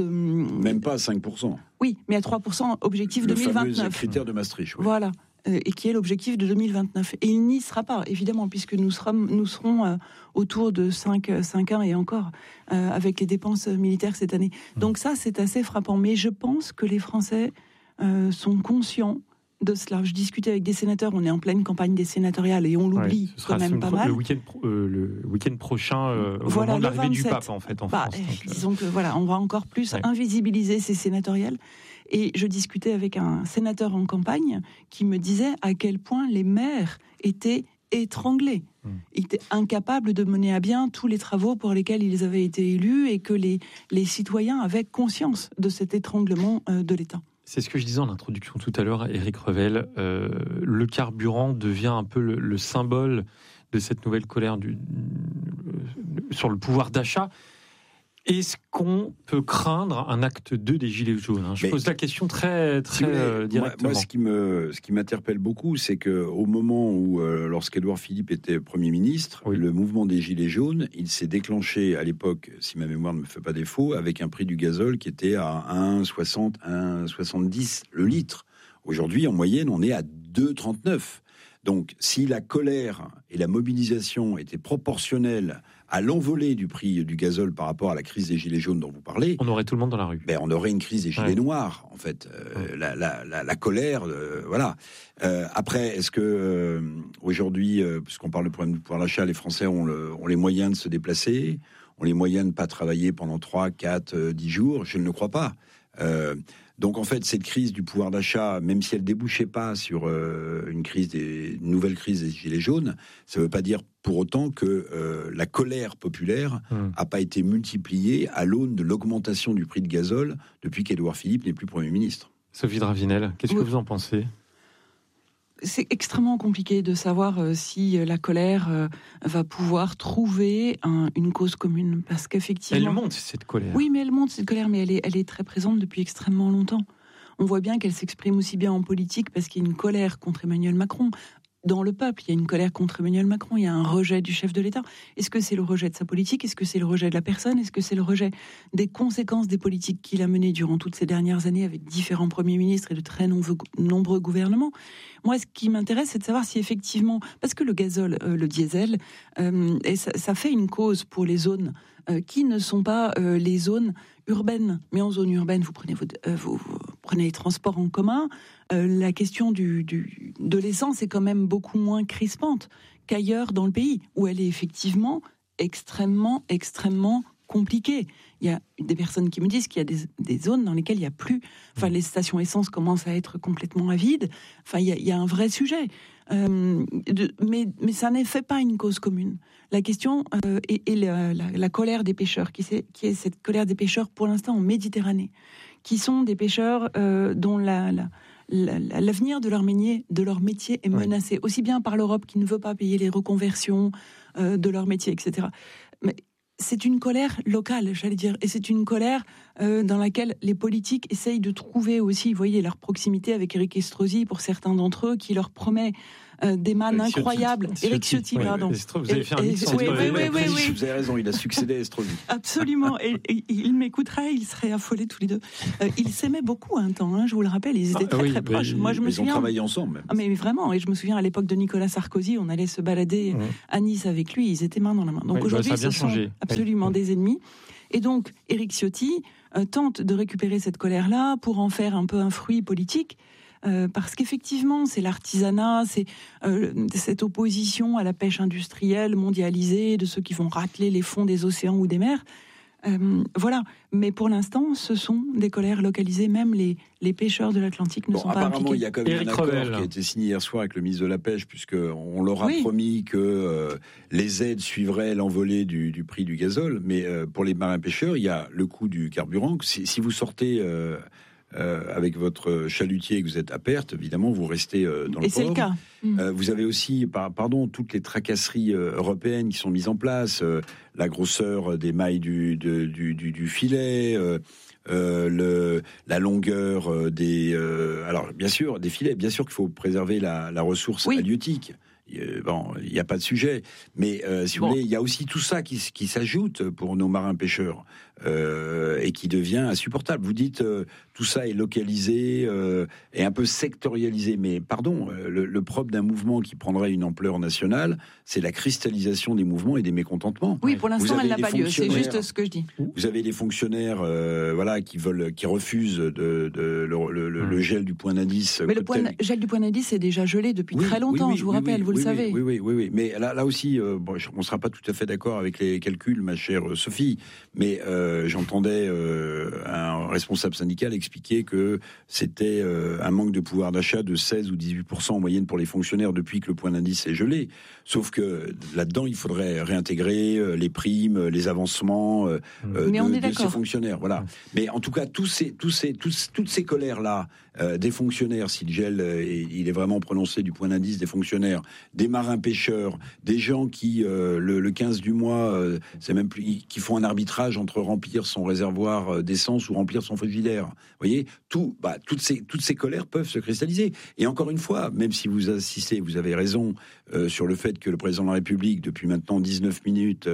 Même pas à 5%. Oui, mais à 3% objectif 2029. Le fameux critère de Maastricht. Oui. Voilà. Et qui est l'objectif de 2029. Et il n'y sera pas, évidemment, puisque nous serons autour de 5,1 et encore, avec les dépenses militaires cette année. Donc ça, c'est assez frappant. Mais je pense que les Français sont conscients de cela. Je discutais avec des sénateurs, on est en pleine campagne des sénatoriales et on l'oublie quand même pas mal. Le week-end prochain, au moment de l'arrivée du pape, en fait, en France. Disons que voilà, on va encore plus invisibiliser ces sénatoriales. Et je discutais avec un sénateur en campagne qui me disait à quel point les maires étaient étranglés. Ils étaient incapables de mener à bien tous les travaux pour lesquels ils avaient été élus et que les citoyens avaient conscience de cet étranglement de l'État. C'est ce que je disais en introduction tout à l'heure, Éric Revel. Le carburant devient un peu le symbole de cette nouvelle colère sur le pouvoir d'achat. Est-ce qu'on peut craindre un acte 2 des Gilets jaunes ? Je pose la question très directement. Moi, ce qui m'interpelle beaucoup, c'est qu'au moment où, lorsqu'Édouard Philippe était Premier ministre, le mouvement des Gilets jaunes, il s'est déclenché à l'époque, si ma mémoire ne me fait pas défaut, avec un prix du gazole qui était à 1,60, 1,70 le litre. Aujourd'hui, en moyenne, on est à 2,39. Donc, si la colère et la mobilisation étaient proportionnelles à l'envolée du prix du gazole par rapport à la crise des Gilets jaunes dont vous parlez... On aurait tout le monde dans la rue. On aurait une crise des Gilets noirs, en fait. La colère, voilà. Après, est-ce que aujourd'hui, puisqu'on parle du problème du pouvoir d'achat, les Français ont les moyens de se déplacer, ont les moyens de ne pas travailler pendant 3, 4, 10 jours ? Je ne le crois pas. Donc en fait, cette crise du pouvoir d'achat, même si elle débouchait pas sur une nouvelle crise des Gilets jaunes, ça ne veut pas dire pour autant que la colère populaire n'a pas été multipliée à l'aune de l'augmentation du prix de gazole depuis qu'Édouard Philippe n'est plus Premier ministre. Sophie Dravinel, qu'est-ce que vous en pensez ? C'est extrêmement compliqué de savoir si la colère va pouvoir trouver une cause commune, parce qu'effectivement... Elle monte, cette colère. Oui, mais elle monte, cette colère, mais elle est très présente depuis extrêmement longtemps. On voit bien qu'elle s'exprime aussi bien en politique, parce qu'il y a une colère contre Emmanuel Macron. Dans le peuple, il y a une colère contre Emmanuel Macron, il y a un rejet du chef de l'État. Est-ce que c'est le rejet de sa politique ? Est-ce que c'est le rejet de la personne ? Est-ce que c'est le rejet des conséquences des politiques qu'il a menées durant toutes ces dernières années avec différents premiers ministres et de très nombreux gouvernements ? Moi, ce qui m'intéresse, c'est de savoir si effectivement... Parce que le gazole, le diesel, ça fait une cause pour les zones qui ne sont pas les zones urbaines. Mais en zone urbaine, vous prenez les transports en commun, la question de l'essence est quand même beaucoup moins crispante qu'ailleurs dans le pays, où elle est effectivement extrêmement compliquée. Il y a des personnes qui me disent qu'il y a des zones dans lesquelles il n'y a plus... Enfin, les stations essence commencent à être complètement à vide. Enfin, il y a un vrai sujet. Mais ça n'est fait pas une cause commune. La question est la colère des pêcheurs, qui est cette colère des pêcheurs pour l'instant en Méditerranée, qui sont des pêcheurs dont l'avenir de leur métier est menacé, aussi bien par l'Europe qui ne veut pas payer les reconversions de leur métier, etc. Mais c'est une colère locale, j'allais dire, et c'est une colère dans laquelle les politiques essayent de trouver aussi, vous voyez, leur proximité avec Éric Estrosi, pour certains d'entre eux, qui leur promet des mannes incroyables. Éric Ciotti, pardon. Vous avez fait un mix Oui. Vous avez raison, il a succédé à Estrosi. Absolument, et il m'écouterait, ils seraient affolés tous les deux. Ils s'aimaient beaucoup un temps, hein, je vous le rappelle, ils étaient très proches. Moi, je me souviens. Ils ont travaillé ensemble. Même. Mais vraiment, et je me souviens à l'époque de Nicolas Sarkozy, on allait se balader à Nice avec lui, ils étaient main dans la main. Donc aujourd'hui, ce sont absolument des ennemis. Et donc, Éric Ciotti tente de récupérer cette colère-là pour en faire un peu un fruit politique. Parce qu'effectivement, c'est l'artisanat, c'est cette opposition à la pêche industrielle mondialisée, de ceux qui vont racler les fonds des océans ou des mers. Voilà. Mais pour l'instant, ce sont des colères localisées. Même les pêcheurs de l'Atlantique ne sont pas impliqués. Apparemment, il y a quand même un accord qui a été signé hier soir avec le ministre de la Pêche, puisqu'on leur a promis que les aides suivraient l'envolée du prix du gazole. Mais pour les marins pêcheurs, il y a le coût du carburant. Si vous sortez... avec votre chalutier et que vous êtes à perte, évidemment, vous restez dans le port. Et c'est le cas. Vous avez aussi, toutes les tracasseries européennes qui sont mises en place, la grosseur des mailles du filet, la longueur des... alors, bien sûr, des filets, bien sûr qu'il faut préserver la ressource halieutique. Bon, il n'y a pas de sujet, mais si vous voulez, il y a aussi tout ça qui s'ajoute pour nos marins pêcheurs et qui devient insupportable. Vous dites tout ça est localisé et un peu sectorialisé, mais pardon, le propre d'un mouvement qui prendrait une ampleur nationale, c'est la cristallisation des mouvements et des mécontentements. Oui, pour l'instant, elle n'a pas lieu. C'est juste ce que je dis. Vous avez des fonctionnaires, qui refusent le gel du point d'indice. Mais le gel du point d'indice est déjà gelé depuis très longtemps. Je vous rappelle, vous le savez. Oui. Mais là aussi, on ne sera pas tout à fait d'accord avec les calculs, ma chère Sophie. Mais j'entendais un responsable syndical expliquer que c'était un manque de pouvoir d'achat de 16 ou 18% en moyenne pour les fonctionnaires depuis que le point d'indice est gelé. Sauf que là-dedans, il faudrait réintégrer les primes, les avancements de ces fonctionnaires. Voilà. Mais en tout cas, toutes ces colères-là des fonctionnaires, si le gel il est vraiment prononcé du point d'indice des fonctionnaires, des marins pêcheurs, des gens qui le 15 du mois, c'est même plus, qui font un arbitrage entre remplir son réservoir d'essence ou remplir son frigidaire. Vous voyez, toutes ces colères peuvent se cristalliser. Et encore une fois, même si vous insistez, vous avez raison sur le fait que le président de la République, depuis maintenant 19 minutes,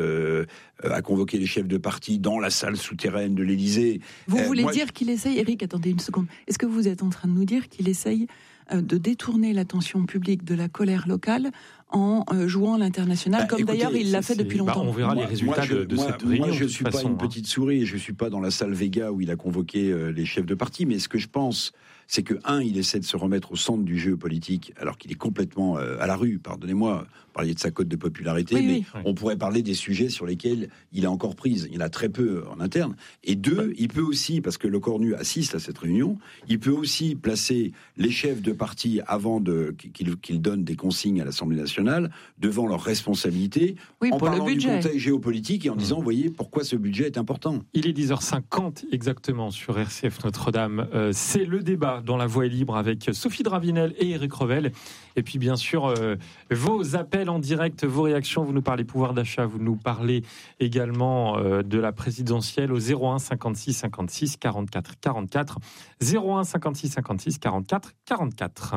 a convoqué les chefs de parti dans la salle souterraine de l'Élysée. Vous voulez dire qu'il essaye, Éric, attendez une seconde, est-ce que vous êtes en train de nous dire qu'il essaye de détourner l'attention publique de la colère locale en jouant l'international, comme écoutez, d'ailleurs il l'a fait depuis longtemps. On verra les résultats de cette réunion. Moi, je ne suis pas une petite souris, je ne suis pas dans la salle Vega où il a convoqué les chefs de parti, mais ce que je pense, c'est que, il essaie de se remettre au centre du jeu politique, alors qu'il est complètement à la rue, pardonnez-moi, vous parliez de sa cote de popularité, on pourrait parler des sujets sur lesquels il a encore prise, il y en a très peu en interne, et deux, il peut aussi, parce que le Cornu assiste à cette réunion, il peut aussi placer les chefs de parti avant qu'ils donnent des consignes à l'Assemblée nationale, devant leurs responsabilités, en parlant du contexte géopolitique et en disant, voyez, pourquoi ce budget est important. Il est 10h50 exactement sur RCF Notre-Dame. C'est le débat dans La Voix est libre avec Sophie Dravinel et Éric Revel. Et puis bien sûr, vos appels en direct, vos réactions, vous nous parlez pouvoir d'achat, vous nous parlez également de la présidentielle au 01 56 56 44 44. 01 56 56 44 44.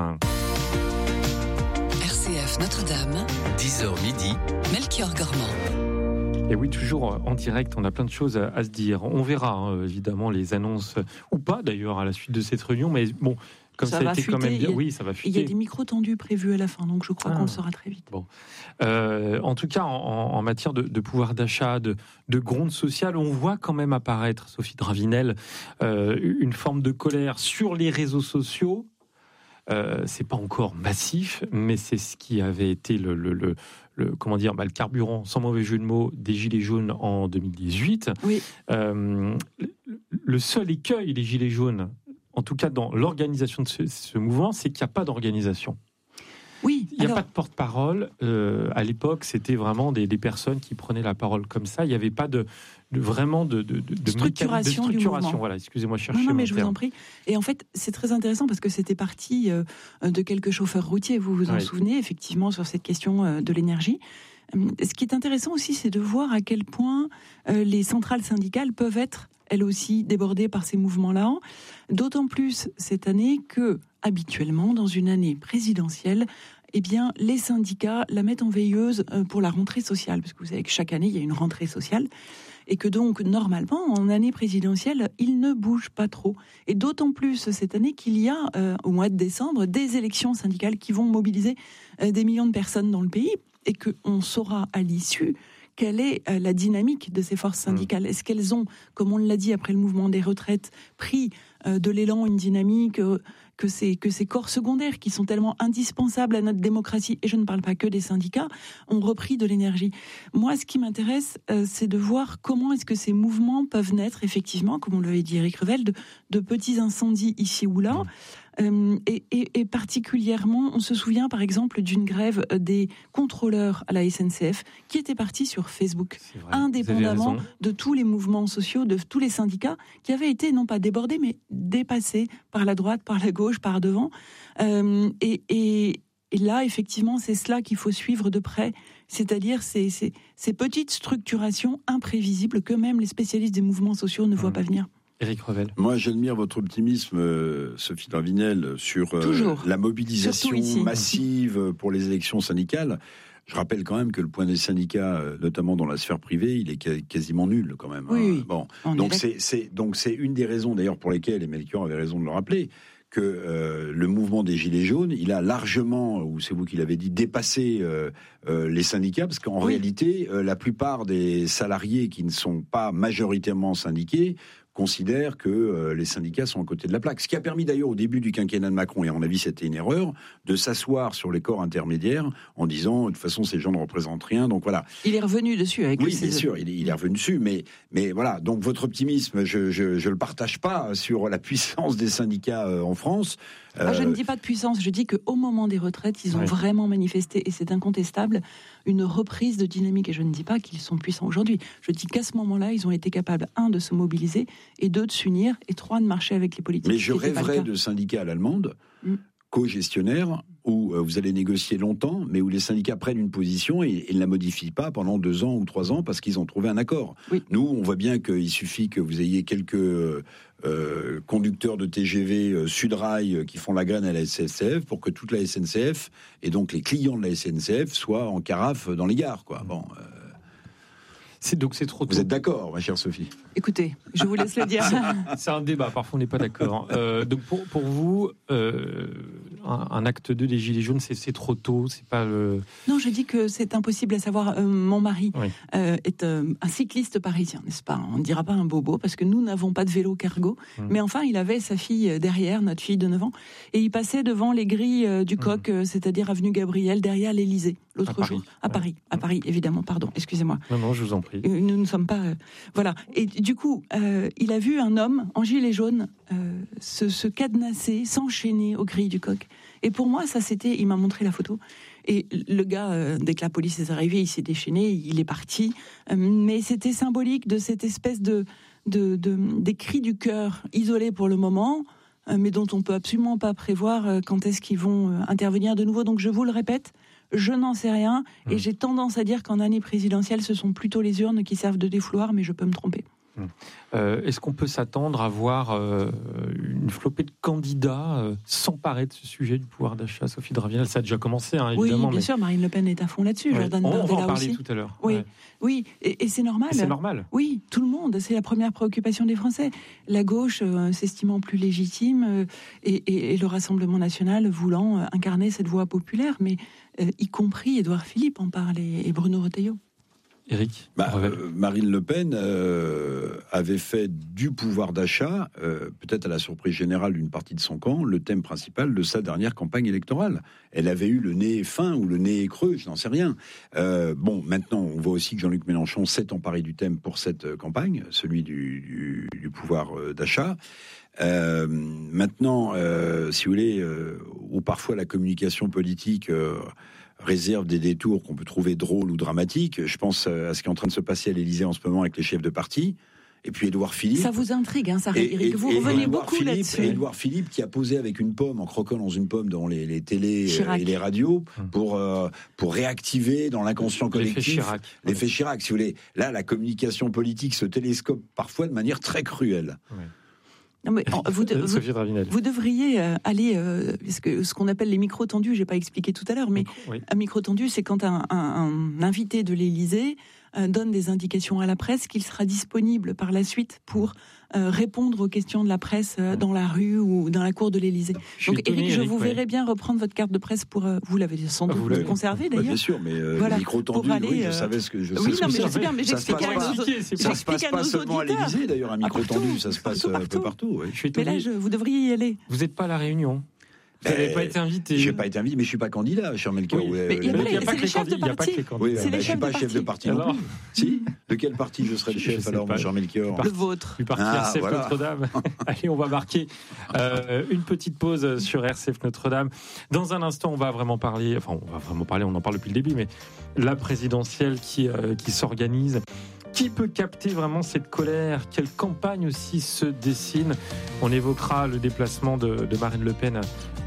RCF Notre-Dame, 10h midi, Melchior Gormand. Et oui, toujours en direct, on a plein de choses à se dire. On verra évidemment les annonces, ou pas d'ailleurs, à la suite de cette réunion, mais bon, comme ça a été quand même bien, oui, ça va fuiter. Il y a des micros tendus prévus à la fin, donc je crois qu'on le saura très vite. Bon. En tout cas, en matière de pouvoir d'achat, de gronde sociale, on voit quand même apparaître, Sophie Dravinel, une forme de colère sur les réseaux sociaux. C'est pas encore massif, mais c'est ce qui avait été le carburant, sans mauvais jeu de mots, des Gilets jaunes en 2018. Oui. Le seul écueil des Gilets jaunes, en tout cas dans l'organisation de ce mouvement, c'est qu'il n'y a pas d'organisation. Oui. Il n'y a pas de porte-parole. À l'époque, c'était vraiment des personnes qui prenaient la parole comme ça. Il n'y avait pas vraiment de structuration du mouvement. Voilà, excusez-moi, chercher. Non, mais je vous en prie. Et en fait, c'est très intéressant parce que c'était parti de quelques chauffeurs routiers. Vous vous en souvenez, effectivement, sur cette question de l'énergie. Ce qui est intéressant aussi, c'est de voir à quel point les centrales syndicales peuvent être, elles aussi, débordées par ces mouvements-là. D'autant plus cette année que, habituellement, dans une année présidentielle, eh bien, les syndicats la mettent en veilleuse pour la rentrée sociale. Parce que vous savez que chaque année, il y a une rentrée sociale. Et que donc, normalement, en année présidentielle, ils ne bougent pas trop. Et d'autant plus cette année qu'il y a, au mois de décembre, des élections syndicales qui vont mobiliser des millions de personnes dans le pays. Et qu'on saura à l'issue quelle est la dynamique de ces forces syndicales. Est-ce qu'elles ont, comme on l'a dit après le mouvement des retraites, pris de l'élan, une dynamique que ces corps secondaires qui sont tellement indispensables à notre démocratie, et je ne parle pas que des syndicats, ont repris de l'énergie. Moi, ce qui m'intéresse, c'est de voir comment est-ce que ces mouvements peuvent naître, effectivement, comme on l'avait dit Éric Revel, de petits incendies ici ou là. Et particulièrement, on se souvient par exemple d'une grève des contrôleurs à la SNCF qui était partie sur Facebook, indépendamment de tous les mouvements sociaux, de tous les syndicats qui avaient été non pas débordés mais dépassés par la droite, par la gauche, par devant. Et là, effectivement, c'est cela qu'il faut suivre de près, c'est-à-dire ces petites structurations imprévisibles que même les spécialistes des mouvements sociaux ne voient pas venir. Éric Revel. Moi, j'admire votre optimisme, Sophie Dravinel, sur la mobilisation massive pour les élections syndicales. Je rappelle quand même que le point des syndicats, notamment dans la sphère privée, il est quasiment nul quand même. Oui, Bon, donc c'est une des raisons d'ailleurs pour lesquelles, et Melchior avait raison de le rappeler, que le mouvement des Gilets jaunes, il a largement, ou c'est vous qui l'avez dit, dépassé les syndicats, parce qu'en réalité, la plupart des salariés qui ne sont pas majoritairement syndiqués considèrent que les syndicats sont à côté de la plaque. Ce qui a permis d'ailleurs au début du quinquennat de Macron, et à mon avis c'était une erreur, de s'asseoir sur les corps intermédiaires en disant de toute façon ces gens ne représentent rien, donc voilà. Il est revenu dessus avec bien sûr, il est revenu dessus, mais voilà, donc votre optimisme, je le partage pas sur la puissance des syndicats en France. Je ne dis pas de puissance, je dis qu'au moment des retraites, ils ont vraiment manifesté, et c'est incontestable, une reprise de dynamique. Et je ne dis pas qu'ils sont puissants aujourd'hui. Je dis qu'à ce moment-là, ils ont été capables, 1, de se mobiliser, et 2, de s'unir, et 3, de marcher avec les politiques. Mais je rêverais de syndicats à l'allemande, co-gestionnaires, où vous allez négocier longtemps, mais où les syndicats prennent une position et ne la modifient pas pendant 2 ans ou 3 ans parce qu'ils ont trouvé un accord. Nous, on voit bien qu'il suffit que vous ayez quelques conducteurs de TGV Sudrail qui font la graine à la SNCF pour que toute la SNCF et donc les clients de la SNCF soient en carafe dans les gares, quoi. Bon. Donc c'est trop tôt. Vous êtes d'accord, ma chère Sophie? Écoutez, je vous laisse le dire. C'est un débat, parfois on n'est pas d'accord. Donc pour vous, un acte 2 des Gilets jaunes, c'est trop tôt, c'est pas le... Non, je dis que c'est impossible à savoir. Mon mari est un cycliste parisien, n'est-ce pas? On ne dira pas un bobo, parce que nous n'avons pas de vélo cargo, mais enfin, il avait sa fille derrière, notre fille de 9 ans, et il passait devant les grilles du Coq, c'est-à-dire avenue Gabriel, derrière l'Élysée, l'autre jour. À Paris, évidemment, pardon, excusez-moi. Non, je vous en prie. Nous ne sommes pas... voilà. Et du coup, il a vu un homme en gilet jaune se cadenasser, s'enchaîner aux grilles du Coq. Et pour moi, ça c'était... Il m'a montré la photo. Et le gars, dès que la police est arrivée, il s'est déchaîné, il est parti. Mais c'était symbolique de cette espèce des cris du cœur isolés pour le moment, mais dont on peut absolument pas prévoir quand est-ce qu'ils vont intervenir de nouveau. Donc je vous le répète, je n'en sais rien, et j'ai tendance à dire qu'en année présidentielle, ce sont plutôt les urnes qui servent de défouloir, mais je peux me tromper. Est-ce qu'on peut s'attendre à voir une flopée de candidats s'emparer de ce sujet du pouvoir d'achat? Sophie Dravinel, ça a déjà commencé, évidemment. Oui, bien sûr, Marine Le Pen est à fond là-dessus. On va en parler tout à l'heure. Oui, et c'est normal. C'est normal. Oui, tout le monde, c'est la première préoccupation des Français. La gauche s'estimant plus légitime et le Rassemblement national voulant incarner cette voix populaire, mais y compris Édouard Philippe en parle et Bruno Retailleau. Éric Marine Le Pen avait fait du pouvoir d'achat, peut-être à la surprise générale d'une partie de son camp, le thème principal de sa dernière campagne électorale. Elle avait eu le nez fin ou le nez creux, je n'en sais rien. Maintenant, on voit aussi que Jean-Luc Mélenchon s'est emparé du thème pour cette campagne, celui du pouvoir d'achat. Maintenant, si vous voulez, où parfois la communication politique réserve des détours qu'on peut trouver drôles ou dramatiques. Je pense à ce qui est en train de se passer à l'Élysée en ce moment avec les chefs de parti. Et puis Édouard Philippe. Ça vous intrigue, hein, ça, Éric. Vous revenez beaucoup là-dessus. Et Édouard Philippe qui a posé avec une pomme, en croquant dans une pomme dans les télés et les radios, pour réactiver dans l'inconscient collectif l'effet Chirac. Si vous voulez, là, la communication politique se télescope parfois de manière très cruelle. Ouais. Non, mais vous devriez aller, ce qu'on appelle les micros tendus, j'ai pas expliqué tout à l'heure, mais un micro tendu, c'est quand un invité de l'Élysée donne des indications à la presse qu'il sera disponible par la suite pour répondre aux questions de la presse dans la rue ou dans la cour de l'Élysée. Donc Éric, je vous verrai bien reprendre votre carte de presse pour... vous l'avez sans doute conservée d'ailleurs. Bien sûr, mais le micro tendu, je savais ce que je sais. Oui, non, mais je sais bien, mais j'explique à nos auditeurs. Ça se passe pas seulement à l'Élysée d'ailleurs, un micro tendu, ça se passe un peu partout. Mais là, vous devriez y aller. Vous n'êtes pas à La Réunion. Vous n'avez pas été invité. Je n'ai pas été invité, mais je ne suis pas candidat, cher Melchior. Mais il n'y a pas que les chefs de parti. Je ne suis pas chef de parti non plus. Si ? De quel parti je serai le chef alors, mon cher Melchior ? Le vôtre. Du parti RCF Notre-Dame. Allez, on va marquer une petite pause sur RCF Notre-Dame. Dans un instant, on va vraiment parler, on en parle depuis le début, mais la présidentielle qui s'organise. Qui peut capter vraiment cette colère ? Quelle campagne aussi se dessine ? On évoquera le déplacement de Marine Le Pen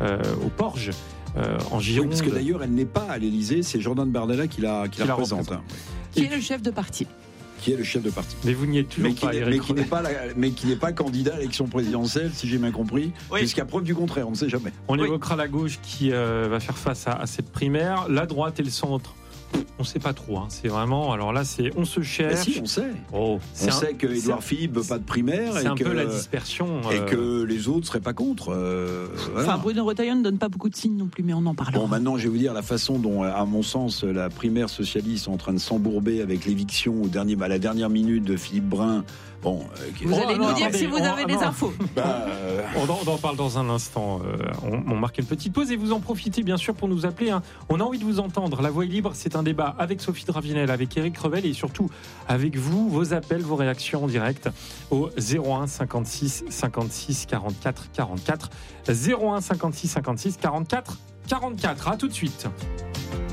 au Porge, en Gironde. Oui, parce que d'ailleurs, elle n'est pas à l'Élysée, c'est Jordan Bardella qui la représente. Qui est le chef de parti. Qui est le chef de parti. Mais vous n'y êtes toujours pas, Éric. Mais qui n'est pas candidat à l'élection présidentielle, si j'ai bien compris, jusqu'à preuve du contraire, on ne sait jamais. On évoquera la gauche qui va faire face à cette primaire, la droite et le centre. On ne sait pas trop, c'est vraiment. Alors là, on se cherche. Si, on sait. On sait que Édouard Philippe veut pas de primaire. C'est un peu la dispersion. Et que les autres ne seraient pas contre. Enfin, Bruno Retailleau ne donne pas beaucoup de signes non plus, mais on en parlera. Bon, maintenant, je vais vous dire la façon dont, à mon sens, la primaire socialiste est en train de s'embourber avec l'éviction à la dernière minute de Philippe Brun. Bon, vous allez nous dire si vous avez des infos. On en parle dans un instant. On marque une petite pause et vous en profitez bien sûr pour nous appeler. On a envie de vous entendre. La voix est libre, c'est un débat avec Sophie Dravinel, avec Éric Revel et surtout avec vous, vos appels, vos réactions en direct au 01 56 56 44 44. 01 56 56 44 44. À tout de suite.